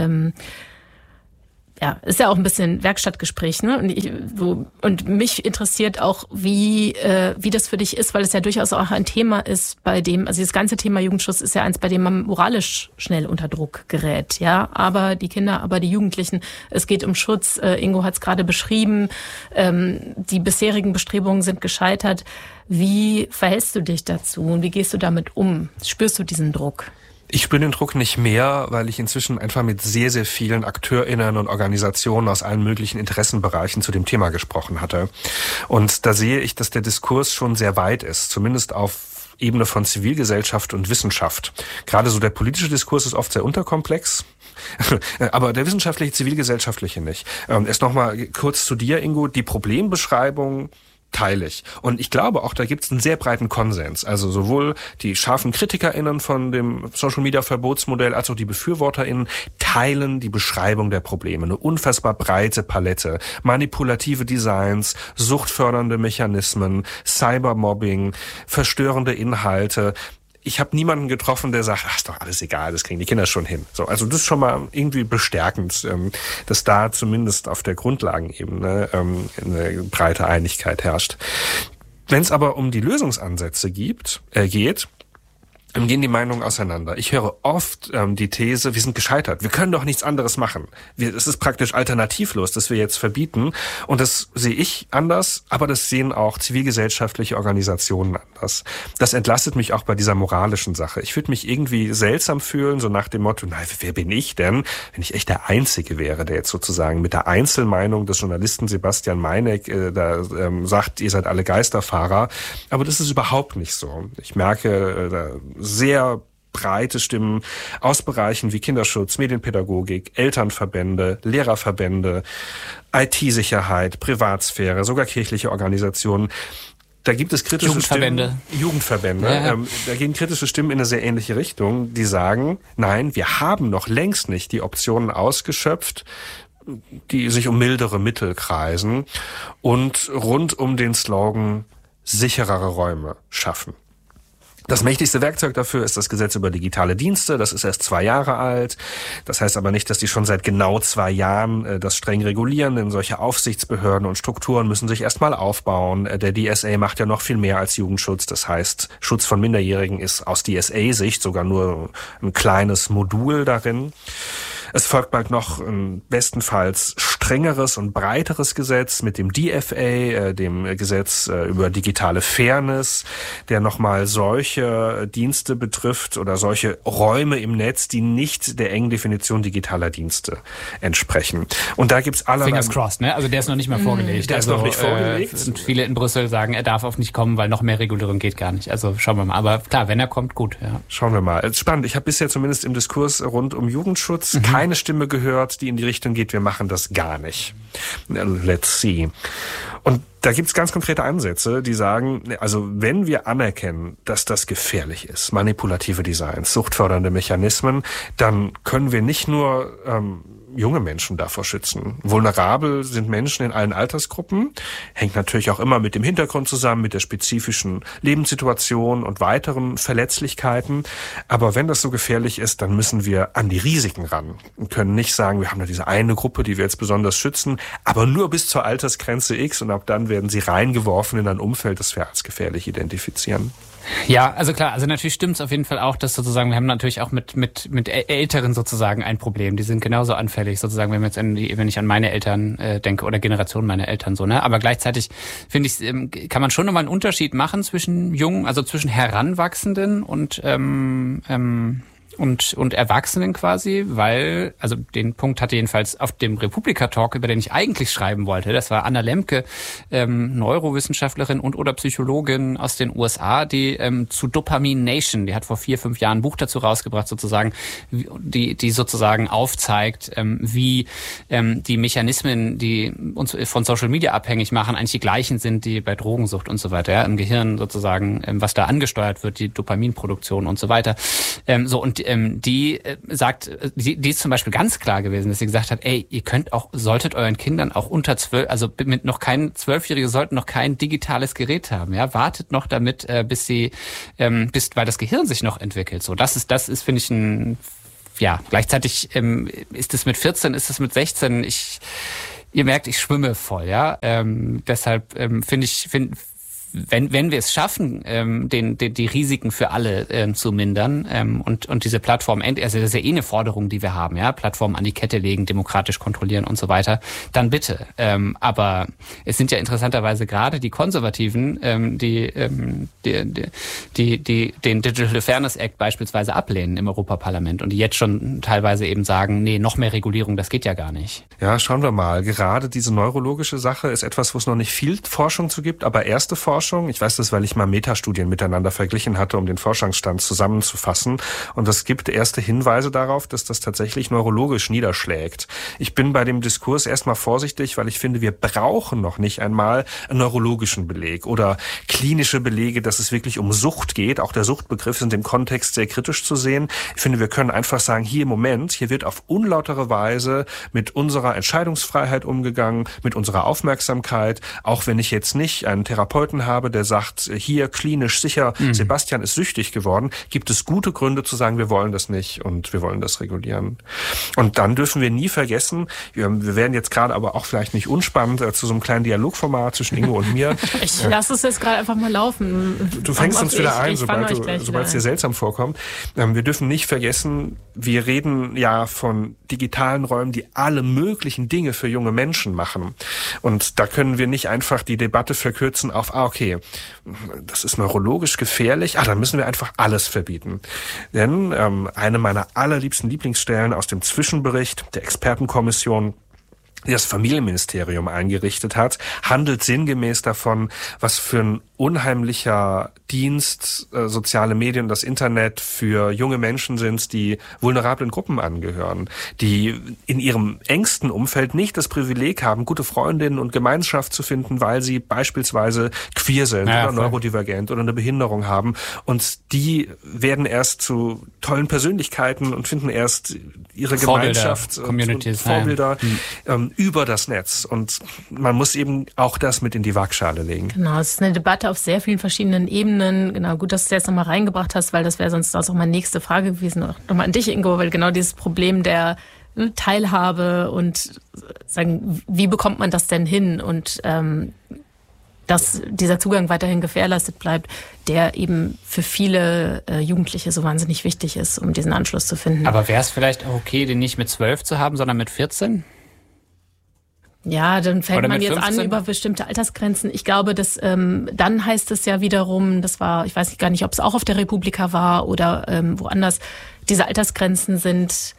ist ja auch ein bisschen Werkstattgespräch, ne? Und mich interessiert auch, wie das für dich ist, weil es ja durchaus auch ein Thema ist, bei dem, also das ganze Thema Jugendschutz ist ja eins, bei dem man moralisch schnell unter Druck gerät, ja. Aber die Kinder, aber die Jugendlichen, es geht um Schutz. Ingo hat es gerade beschrieben. Die bisherigen Bestrebungen sind gescheitert. Wie verhältst du dich dazu und wie gehst du damit um? Spürst du diesen Druck? Ich spüre den Druck nicht mehr, weil ich inzwischen einfach mit sehr, sehr vielen AkteurInnen und Organisationen aus allen möglichen Interessenbereichen zu dem Thema gesprochen hatte. Und da sehe ich, dass der Diskurs schon sehr weit ist, zumindest auf Ebene von Zivilgesellschaft und Wissenschaft. Gerade so der politische Diskurs ist oft sehr unterkomplex, aber der wissenschaftliche, zivilgesellschaftliche nicht. Erst nochmal kurz zu dir, Ingo, die Problembeschreibung teile ich. Und ich glaube auch, da gibt es einen sehr breiten Konsens. Also sowohl die scharfen KritikerInnen von dem Social-Media-Verbotsmodell als auch die BefürworterInnen teilen die Beschreibung der Probleme. Eine unfassbar breite Palette. Manipulative Designs, suchtfördernde Mechanismen, Cybermobbing, verstörende Inhalte. Ich habe niemanden getroffen, der sagt, ach, ist doch alles egal, das kriegen die Kinder schon hin. So, also das ist schon mal irgendwie bestärkend, dass da zumindest auf der Grundlagenebene eine breite Einigkeit herrscht. Wenn es aber um die Lösungsansätze geht, gehen die Meinungen auseinander. Ich höre oft die These, wir sind gescheitert. Wir können doch nichts anderes machen. Es ist praktisch alternativlos, dass wir jetzt verbieten. Und das sehe ich anders, aber das sehen auch zivilgesellschaftliche Organisationen anders. Das entlastet mich auch bei dieser moralischen Sache. Ich würde mich irgendwie seltsam fühlen, so nach dem Motto, nein, wer bin ich denn, wenn ich echt der Einzige wäre, der jetzt sozusagen mit der Einzelmeinung des Journalisten Sebastian Meineck sagt, ihr seid alle Geisterfahrer. Aber das ist überhaupt nicht so. Ich merke sehr breite Stimmen aus Bereichen wie Kinderschutz, Medienpädagogik, Elternverbände, Lehrerverbände, IT-Sicherheit, Privatsphäre, sogar kirchliche Organisationen. Da gibt es kritische Jugendverbände. Ja. Da gehen kritische Stimmen in eine sehr ähnliche Richtung, die sagen, nein, wir haben noch längst nicht die Optionen ausgeschöpft, die sich um mildere Mittel kreisen und rund um den Slogan sicherere Räume schaffen. Das mächtigste Werkzeug dafür ist das Gesetz über digitale Dienste. Das ist erst 2 Jahre alt. Das heißt aber nicht, dass die schon seit genau 2 Jahren das streng regulieren, denn solche Aufsichtsbehörden und Strukturen müssen sich erstmal aufbauen. Der DSA macht ja noch viel mehr als Jugendschutz. Das heißt, Schutz von Minderjährigen ist aus DSA-Sicht sogar nur ein kleines Modul darin. Es folgt bald noch ein bestenfalls strengeres und breiteres Gesetz mit dem DFA, dem Gesetz über digitale Fairness, der nochmal solche Dienste betrifft oder solche Räume im Netz, die nicht der engen Definition digitaler Dienste entsprechen. Und da gibt's allerlei... Fingers crossed, ne? Also der ist noch nicht mal vorgelegt. Der ist noch nicht vorgelegt. Und viele in Brüssel sagen, er darf auch nicht kommen, weil noch mehr Regulierung geht gar nicht. Also schauen wir mal. Aber klar, wenn er kommt, gut. Ja. Schauen wir mal. Spannend. Ich habe bisher zumindest im Diskurs rund um Jugendschutz keine Stimme gehört, die in die Richtung geht, wir machen das gar nicht. Let's see. Und da gibt's ganz konkrete Ansätze, die sagen, also wenn wir anerkennen, dass das gefährlich ist, manipulative Designs, suchtfördernde Mechanismen, dann können wir nicht nur junge Menschen davor schützen. Vulnerabel sind Menschen in allen Altersgruppen, hängt natürlich auch immer mit dem Hintergrund zusammen, mit der spezifischen Lebenssituation und weiteren Verletzlichkeiten. Aber wenn das so gefährlich ist, dann müssen wir an die Risiken ran und können nicht sagen, wir haben da diese eine Gruppe, die wir jetzt besonders schützen, aber nur bis zur Altersgrenze X und ab dann werden sie reingeworfen in ein Umfeld, das wir als gefährlich identifizieren. Ja, also klar, also natürlich stimmt es auf jeden Fall auch, dass sozusagen, wir haben natürlich auch mit Älteren sozusagen ein Problem. Die sind genauso anfällig, sozusagen, wenn ich an meine Eltern denke oder Generation meiner Eltern so, ne? Aber gleichzeitig finde ich, kann man schon nochmal einen Unterschied machen zwischen Jungen, also zwischen Heranwachsenden und Erwachsenen quasi, weil, also den Punkt hatte jedenfalls auf dem Republika-Talk, über den ich eigentlich schreiben wollte, das war Anna Lemke, Neurowissenschaftlerin und oder Psychologin aus den USA, die zu Dopamin Nation, die hat vor 4-5 Jahren ein Buch dazu rausgebracht, sozusagen, die sozusagen aufzeigt, wie die Mechanismen, die uns von Social Media abhängig machen, eigentlich die gleichen sind, die bei Drogensucht und so weiter, ja, im Gehirn sozusagen, was da angesteuert wird, die Dopaminproduktion und so weiter. Die ist zum Beispiel ganz klar gewesen, dass sie gesagt hat, ey, solltet euren Kindern auch unter 12, also mit noch kein 12-Jährige sollten noch kein digitales Gerät haben, ja, wartet noch damit, bis weil das Gehirn sich noch entwickelt. So, das ist, finde ich, gleichzeitig ist es mit 14, ist es mit 16, ihr merkt, ich schwimme voll, ja, deshalb wenn wir es schaffen, die Risiken für alle zu mindern und diese Plattform, also das ist ja eine Forderung, die wir haben, ja, Plattformen an die Kette legen, demokratisch kontrollieren und so weiter, dann bitte. Aber es sind ja interessanterweise gerade die Konservativen, die den Digital Fairness Act beispielsweise ablehnen im Europaparlament und die jetzt schon teilweise eben sagen, nee, noch mehr Regulierung, das geht ja gar nicht. Ja, schauen wir mal. Gerade diese neurologische Sache ist etwas, wo es noch nicht viel Forschung zu gibt, aber erste Forschung. Ich weiß das, weil ich mal Metastudien miteinander verglichen hatte, um den Forschungsstand zusammenzufassen. Und es gibt erste Hinweise darauf, dass das tatsächlich neurologisch niederschlägt. Ich bin bei dem Diskurs erstmal vorsichtig, weil ich finde, wir brauchen noch nicht einmal einen neurologischen Beleg oder klinische Belege, dass es wirklich um Sucht geht. Auch der Suchtbegriff ist in dem Kontext sehr kritisch zu sehen. Ich finde, wir können einfach sagen, hier wird auf unlautere Weise mit unserer Entscheidungsfreiheit umgegangen, mit unserer Aufmerksamkeit. Auch wenn ich jetzt nicht einen Therapeuten habe, habe, der sagt, hier klinisch sicher, Sebastian ist süchtig geworden, gibt es gute Gründe zu sagen, wir wollen das nicht und wir wollen das regulieren. Und dann dürfen wir nie vergessen, wir werden jetzt gerade aber auch vielleicht nicht unspannend zu so einem kleinen Dialogformat zwischen Ingo und mir. Ich lasse es jetzt gerade einfach mal laufen. Du fängst uns wieder ein, sobald es dir seltsam vorkommt. Wir dürfen nicht vergessen, wir reden ja von digitalen Räumen, die alle möglichen Dinge für junge Menschen machen. Und da können wir nicht einfach die Debatte verkürzen auf, okay, das ist neurologisch gefährlich, dann müssen wir einfach alles verbieten. Denn eine meiner allerliebsten Lieblingsstellen aus dem Zwischenbericht der Expertenkommission, die das Familienministerium eingerichtet hat, handelt sinngemäß davon, was für ein unheimlicher Dienst soziale Medien, das Internet für junge Menschen sind, die vulnerablen Gruppen angehören, die in ihrem engsten Umfeld nicht das Privileg haben, gute Freundinnen und Gemeinschaft zu finden, weil sie beispielsweise queer sind oder neurodivergent oder eine Behinderung haben. Und die werden erst zu tollen Persönlichkeiten und finden erst ihre Gemeinschaft und Vorbilder über das Netz. Und man muss eben auch das mit in die Waagschale legen. Genau, es ist eine Debatte auf sehr vielen verschiedenen Ebenen. Genau, gut, dass du das jetzt nochmal reingebracht hast, weil das wäre sonst auch meine nächste Frage gewesen. Nochmal an dich, Ingo, weil genau dieses Problem der Teilhabe und sagen, wie bekommt man das denn hin? Und dass dieser Zugang weiterhin gewährleistet bleibt, der eben für viele Jugendliche so wahnsinnig wichtig ist, um diesen Anschluss zu finden. Aber wäre es vielleicht auch okay, den nicht mit 12 zu haben, sondern mit 14? Ja, dann fängt man jetzt 15? an über bestimmte Altersgrenzen. Ich glaube, dass dann heißt es ja wiederum, das war, ich weiß gar nicht, ob es auch auf der Republika war oder woanders, diese Altersgrenzen sind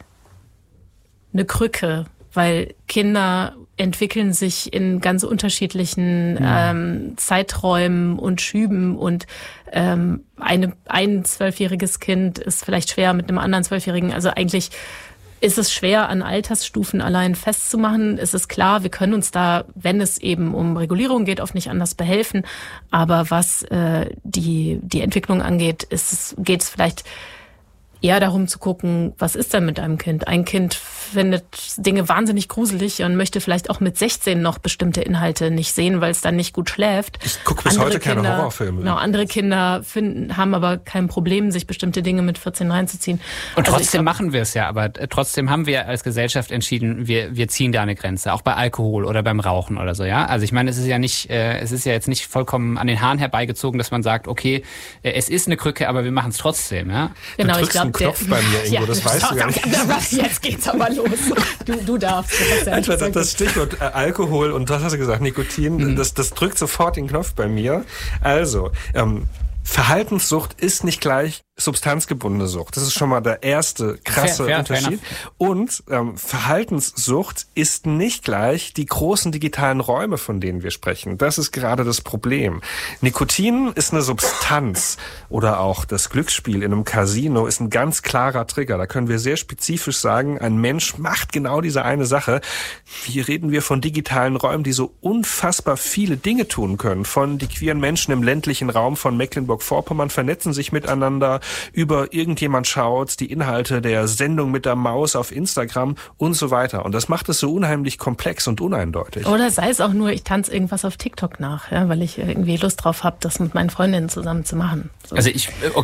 eine Krücke, weil Kinder entwickeln sich in ganz unterschiedlichen Zeiträumen und Schüben und ein 12-jähriges Kind ist vielleicht schwer mit einem anderen 12-jährigen, also eigentlich ist es schwer, an Altersstufen allein festzumachen. Es ist klar, wir können uns da, wenn es eben um Regulierung geht, oft nicht anders behelfen. Aber was die Entwicklung angeht, geht es vielleicht eher darum zu gucken, was ist denn mit einem Kind? Ein Kind findet Dinge wahnsinnig gruselig und möchte vielleicht auch mit 16 noch bestimmte Inhalte nicht sehen, weil es dann nicht gut schläft. Ich gucke bis heute keine Horrorfilme. Genau, andere Kinder haben aber kein Problem, sich bestimmte Dinge mit 14 reinzuziehen. Und trotzdem machen wir es ja, aber trotzdem haben wir als Gesellschaft entschieden, wir ziehen da eine Grenze, auch bei Alkohol oder beim Rauchen oder so, ja. Also ich meine, es ist ja jetzt nicht vollkommen an den Haaren herbeigezogen, dass man sagt, okay, es ist eine Krücke, aber wir machen es trotzdem, ja. Genau, ich glaube, Knopf bei mir, Ingo, das weißt du gar nicht. Jetzt geht's aber los. Du darfst. Das Stichwort Alkohol und was hast du gesagt, Nikotin, das drückt sofort den Knopf bei mir. Also, Verhaltenssucht ist nicht gleich substanzgebundene Sucht. Das ist schon mal der erste krasse Unterschied. Und Verhaltenssucht ist nicht gleich die großen digitalen Räume, von denen wir sprechen. Das ist gerade das Problem. Nikotin ist eine Substanz oder auch das Glücksspiel in einem Casino ist ein ganz klarer Trigger. Da können wir sehr spezifisch sagen, ein Mensch macht genau diese eine Sache. Hier reden wir von digitalen Räumen, die so unfassbar viele Dinge tun können. Von die queeren Menschen im ländlichen Raum von Mecklenburg-Vorpommern vernetzen sich miteinander, über irgendjemand schaut, die Inhalte der Sendung mit der Maus auf Instagram und so weiter. Und das macht es so unheimlich komplex und uneindeutig. Oder sei es auch nur, ich tanze irgendwas auf TikTok nach, ja, weil ich irgendwie Lust drauf habe, das mit meinen Freundinnen zusammen zu machen. So. Also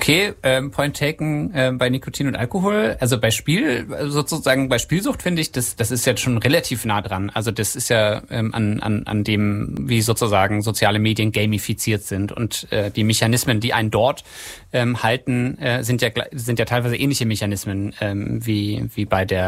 point taken bei Nikotin und Alkohol. Also bei bei Spielsucht finde ich, das ist jetzt schon relativ nah dran. Also das ist ja an dem, wie sozusagen soziale Medien gamifiziert sind und die Mechanismen, die einen dort halten, sind ja teilweise ähnliche Mechanismen wie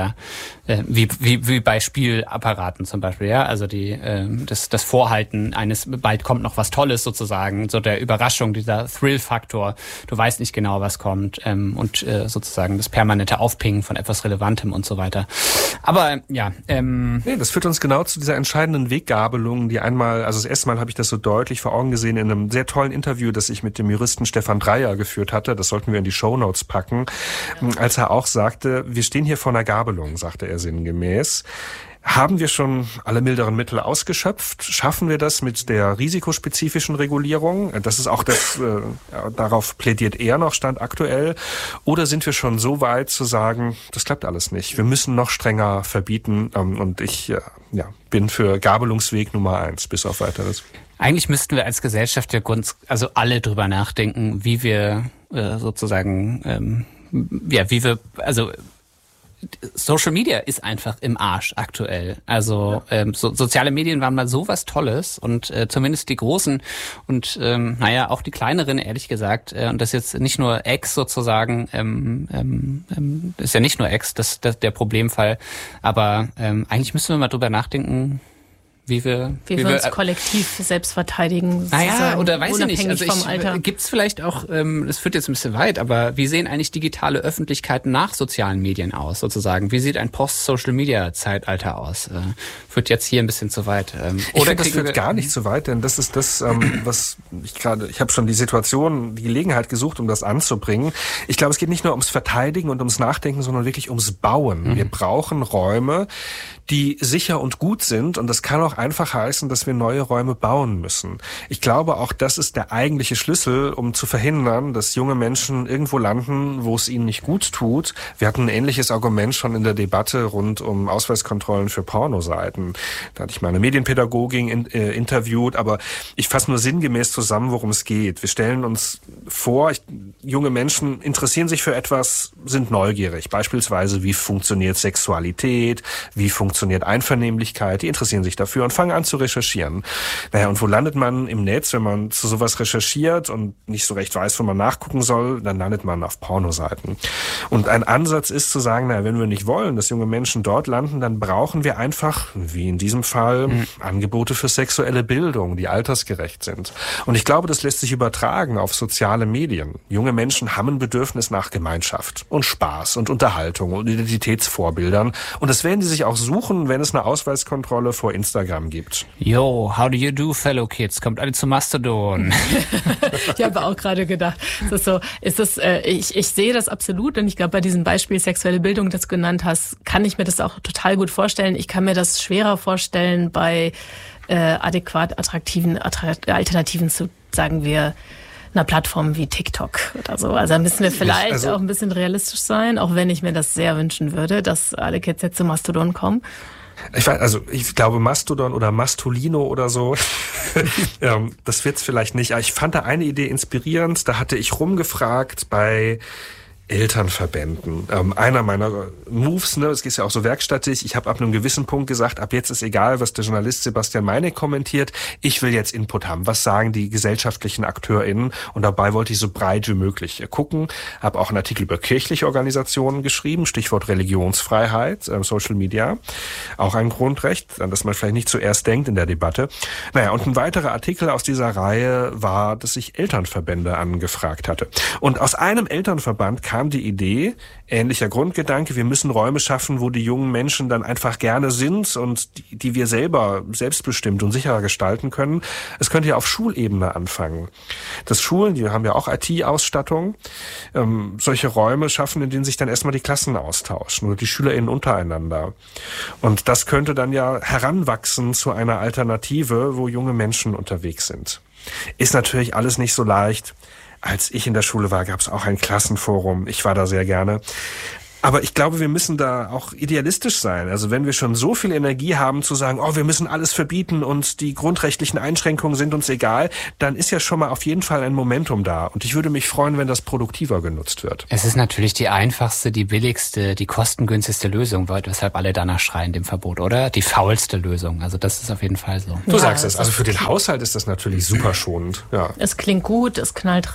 bei Spielapparaten zum Beispiel, ja, also das Vorhalten eines bald kommt noch was Tolles sozusagen, so der Überraschung, dieser Thrill-Faktor, du weißt nicht genau, was kommt und sozusagen das permanente Aufpingen von etwas Relevantem und so weiter. Aber ja, das führt uns genau zu dieser entscheidenden Weggabelung, die einmal, also das erste Mal habe ich das so deutlich vor Augen gesehen in einem sehr tollen Interview, das ich mit dem Juristen Stefan Dreyer geführt hatte. Das sollten wir in die Shownotes packen, als er auch sagte, wir stehen hier vor einer Gabelung, sagte er sinngemäß. Haben wir schon alle milderen Mittel ausgeschöpft? Schaffen wir das mit der risikospezifischen Regulierung? Das ist auch das, darauf plädiert er noch, Stand aktuell. Oder sind wir schon so weit zu sagen, das klappt alles nicht. Wir müssen noch strenger verbieten. Und ich bin für Gabelungsweg Nummer 1, bis auf Weiteres. Eigentlich müssten wir als Gesellschaft also alle drüber nachdenken, wie wir Social Media ist einfach im Arsch aktuell. Also soziale Medien waren mal sowas Tolles und zumindest die großen und auch die kleineren, ehrlich gesagt. Und das ist jetzt nicht nur X sozusagen, ist ja nicht nur X, das der Problemfall. Aber eigentlich müssen wir mal drüber nachdenken, wie wir uns kollektiv selbst verteidigen. Naja, oder weiß ich nicht. Also gibt's vielleicht auch, es führt jetzt ein bisschen weit, aber wie sehen eigentlich digitale Öffentlichkeiten nach sozialen Medien aus, sozusagen? Wie sieht ein Post-Social-Media-Zeitalter aus? Führt jetzt hier ein bisschen zu weit. Ich finde, das führt gar nicht zu weit, denn das ist das, was ich habe schon die Gelegenheit gesucht, um das anzubringen. Ich glaube, es geht nicht nur ums Verteidigen und ums Nachdenken, sondern wirklich ums Bauen. Wir brauchen Räume, die sicher und gut sind, und das kann auch einfach heißen, dass wir neue Räume bauen müssen. Ich glaube, auch das ist der eigentliche Schlüssel, um zu verhindern, dass junge Menschen irgendwo landen, wo es ihnen nicht gut tut. Wir hatten ein ähnliches Argument schon in der Debatte rund um Ausweiskontrollen für Pornoseiten. Da hatte ich meine Medienpädagogin interviewt, aber ich fasse nur sinngemäß zusammen, worum es geht. Wir stellen uns vor, junge Menschen interessieren sich für etwas, sind neugierig. Beispielsweise, wie funktioniert Sexualität, wie funktioniert Einvernehmlichkeit, die interessieren sich dafür und fangen an zu recherchieren. Und wo landet man im Netz, wenn man zu sowas recherchiert und nicht so recht weiß, wo man nachgucken soll? Dann landet man auf Pornoseiten. Und ein Ansatz ist zu sagen, wenn wir nicht wollen, dass junge Menschen dort landen, dann brauchen wir einfach, wie in diesem Fall, Angebote für sexuelle Bildung, die altersgerecht sind. Und ich glaube, das lässt sich übertragen auf soziale Medien. Junge Menschen haben ein Bedürfnis nach Gemeinschaft und Spaß und Unterhaltung und Identitätsvorbildern. Und das werden sie sich auch suchen, wenn es eine Ausweiskontrolle vor Instagram gibt. Yo, how do you do, fellow kids? Kommt alle zu Mastodon. Ich habe auch gerade gedacht, ich sehe das absolut, und ich glaube, bei diesem Beispiel sexuelle Bildung, das du genannt hast, kann ich mir das auch total gut vorstellen. Ich kann mir das schwerer vorstellen bei adäquat attraktiven Alternativen zu, sagen wir, einer Plattform wie TikTok oder so. Also da müssen wir vielleicht auch ein bisschen realistisch sein, auch wenn ich mir das sehr wünschen würde, dass alle Kids jetzt zu Mastodon kommen. Ich glaube Mastodon oder Mastolino oder so, das wird's vielleicht nicht. Aber ich fand da eine Idee inspirierend, da hatte ich rumgefragt bei Elternverbänden. Einer meiner Moves, es ist ja auch so werkstattig, ich habe ab einem gewissen Punkt gesagt, ab jetzt ist egal, was der Journalist Sebastian Meineck kommentiert, ich will jetzt Input haben. Was sagen die gesellschaftlichen AkteurInnen? Und dabei wollte ich so breit wie möglich gucken. Habe auch einen Artikel über kirchliche Organisationen geschrieben, Stichwort Religionsfreiheit, Social Media. Auch ein Grundrecht, an das man vielleicht nicht zuerst denkt in der Debatte. Und ein weiterer Artikel aus dieser Reihe war, dass ich Elternverbände angefragt hatte. Und aus einem Elternverband kam die Idee, ähnlicher Grundgedanke, wir müssen Räume schaffen, wo die jungen Menschen dann einfach gerne sind und die wir selber selbstbestimmt und sicherer gestalten können. Es könnte ja auf Schulebene anfangen. Dass Schulen, die haben ja auch IT-Ausstattung, solche Räume schaffen, in denen sich dann erstmal die Klassen austauschen oder die SchülerInnen untereinander. Und das könnte dann ja heranwachsen zu einer Alternative, wo junge Menschen unterwegs sind. Ist natürlich alles nicht so leicht. Als ich in der Schule war, gab es auch ein Klassenforum. Ich war da sehr gerne. Aber ich glaube, wir müssen da auch idealistisch sein. Also wenn wir schon so viel Energie haben zu sagen, wir müssen alles verbieten und die grundrechtlichen Einschränkungen sind uns egal, dann ist ja schon mal auf jeden Fall ein Momentum da. Und ich würde mich freuen, wenn das produktiver genutzt wird. Es ist natürlich die einfachste, die billigste, die kostengünstigste Lösung, weshalb alle danach schreien, dem Verbot, oder? Die faulste Lösung. Also das ist auf jeden Fall so. Du sagst es. Also für den Haushalt ist das natürlich super schonend. Ja. Es klingt gut, es knallt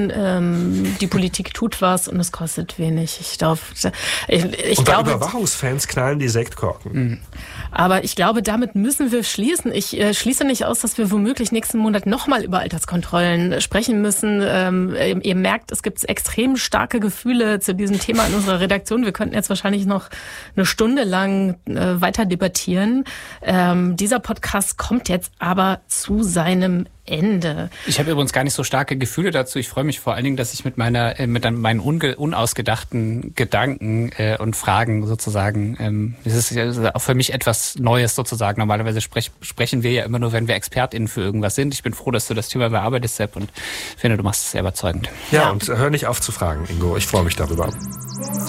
rein, die Politik tut was und es kostet wenig. Ich glaube, und bei Überwachungsfans knallen die Sektkorken. Aber ich glaube, damit müssen wir schließen. Ich schließe nicht aus, dass wir womöglich nächsten Monat nochmal über Alterskontrollen sprechen müssen. Ihr merkt, es gibt extrem starke Gefühle zu diesem Thema in unserer Redaktion. Wir könnten jetzt wahrscheinlich noch eine Stunde lang weiter debattieren. Dieser Podcast kommt jetzt aber zu seinem Ende. Ich habe übrigens gar nicht so starke Gefühle dazu. Ich freue mich vor allen Dingen, dass ich mit meinen unausgedachten Gedanken und Fragen sozusagen, es ist auch für mich etwas was Neues sozusagen. Normalerweise sprechen wir ja immer nur, wenn wir ExpertInnen für irgendwas sind. Ich bin froh, dass du das Thema bearbeitest, Sepp, und finde, du machst es sehr überzeugend. Ja, und hör nicht auf zu fragen, Ingo. Ich freue mich darüber.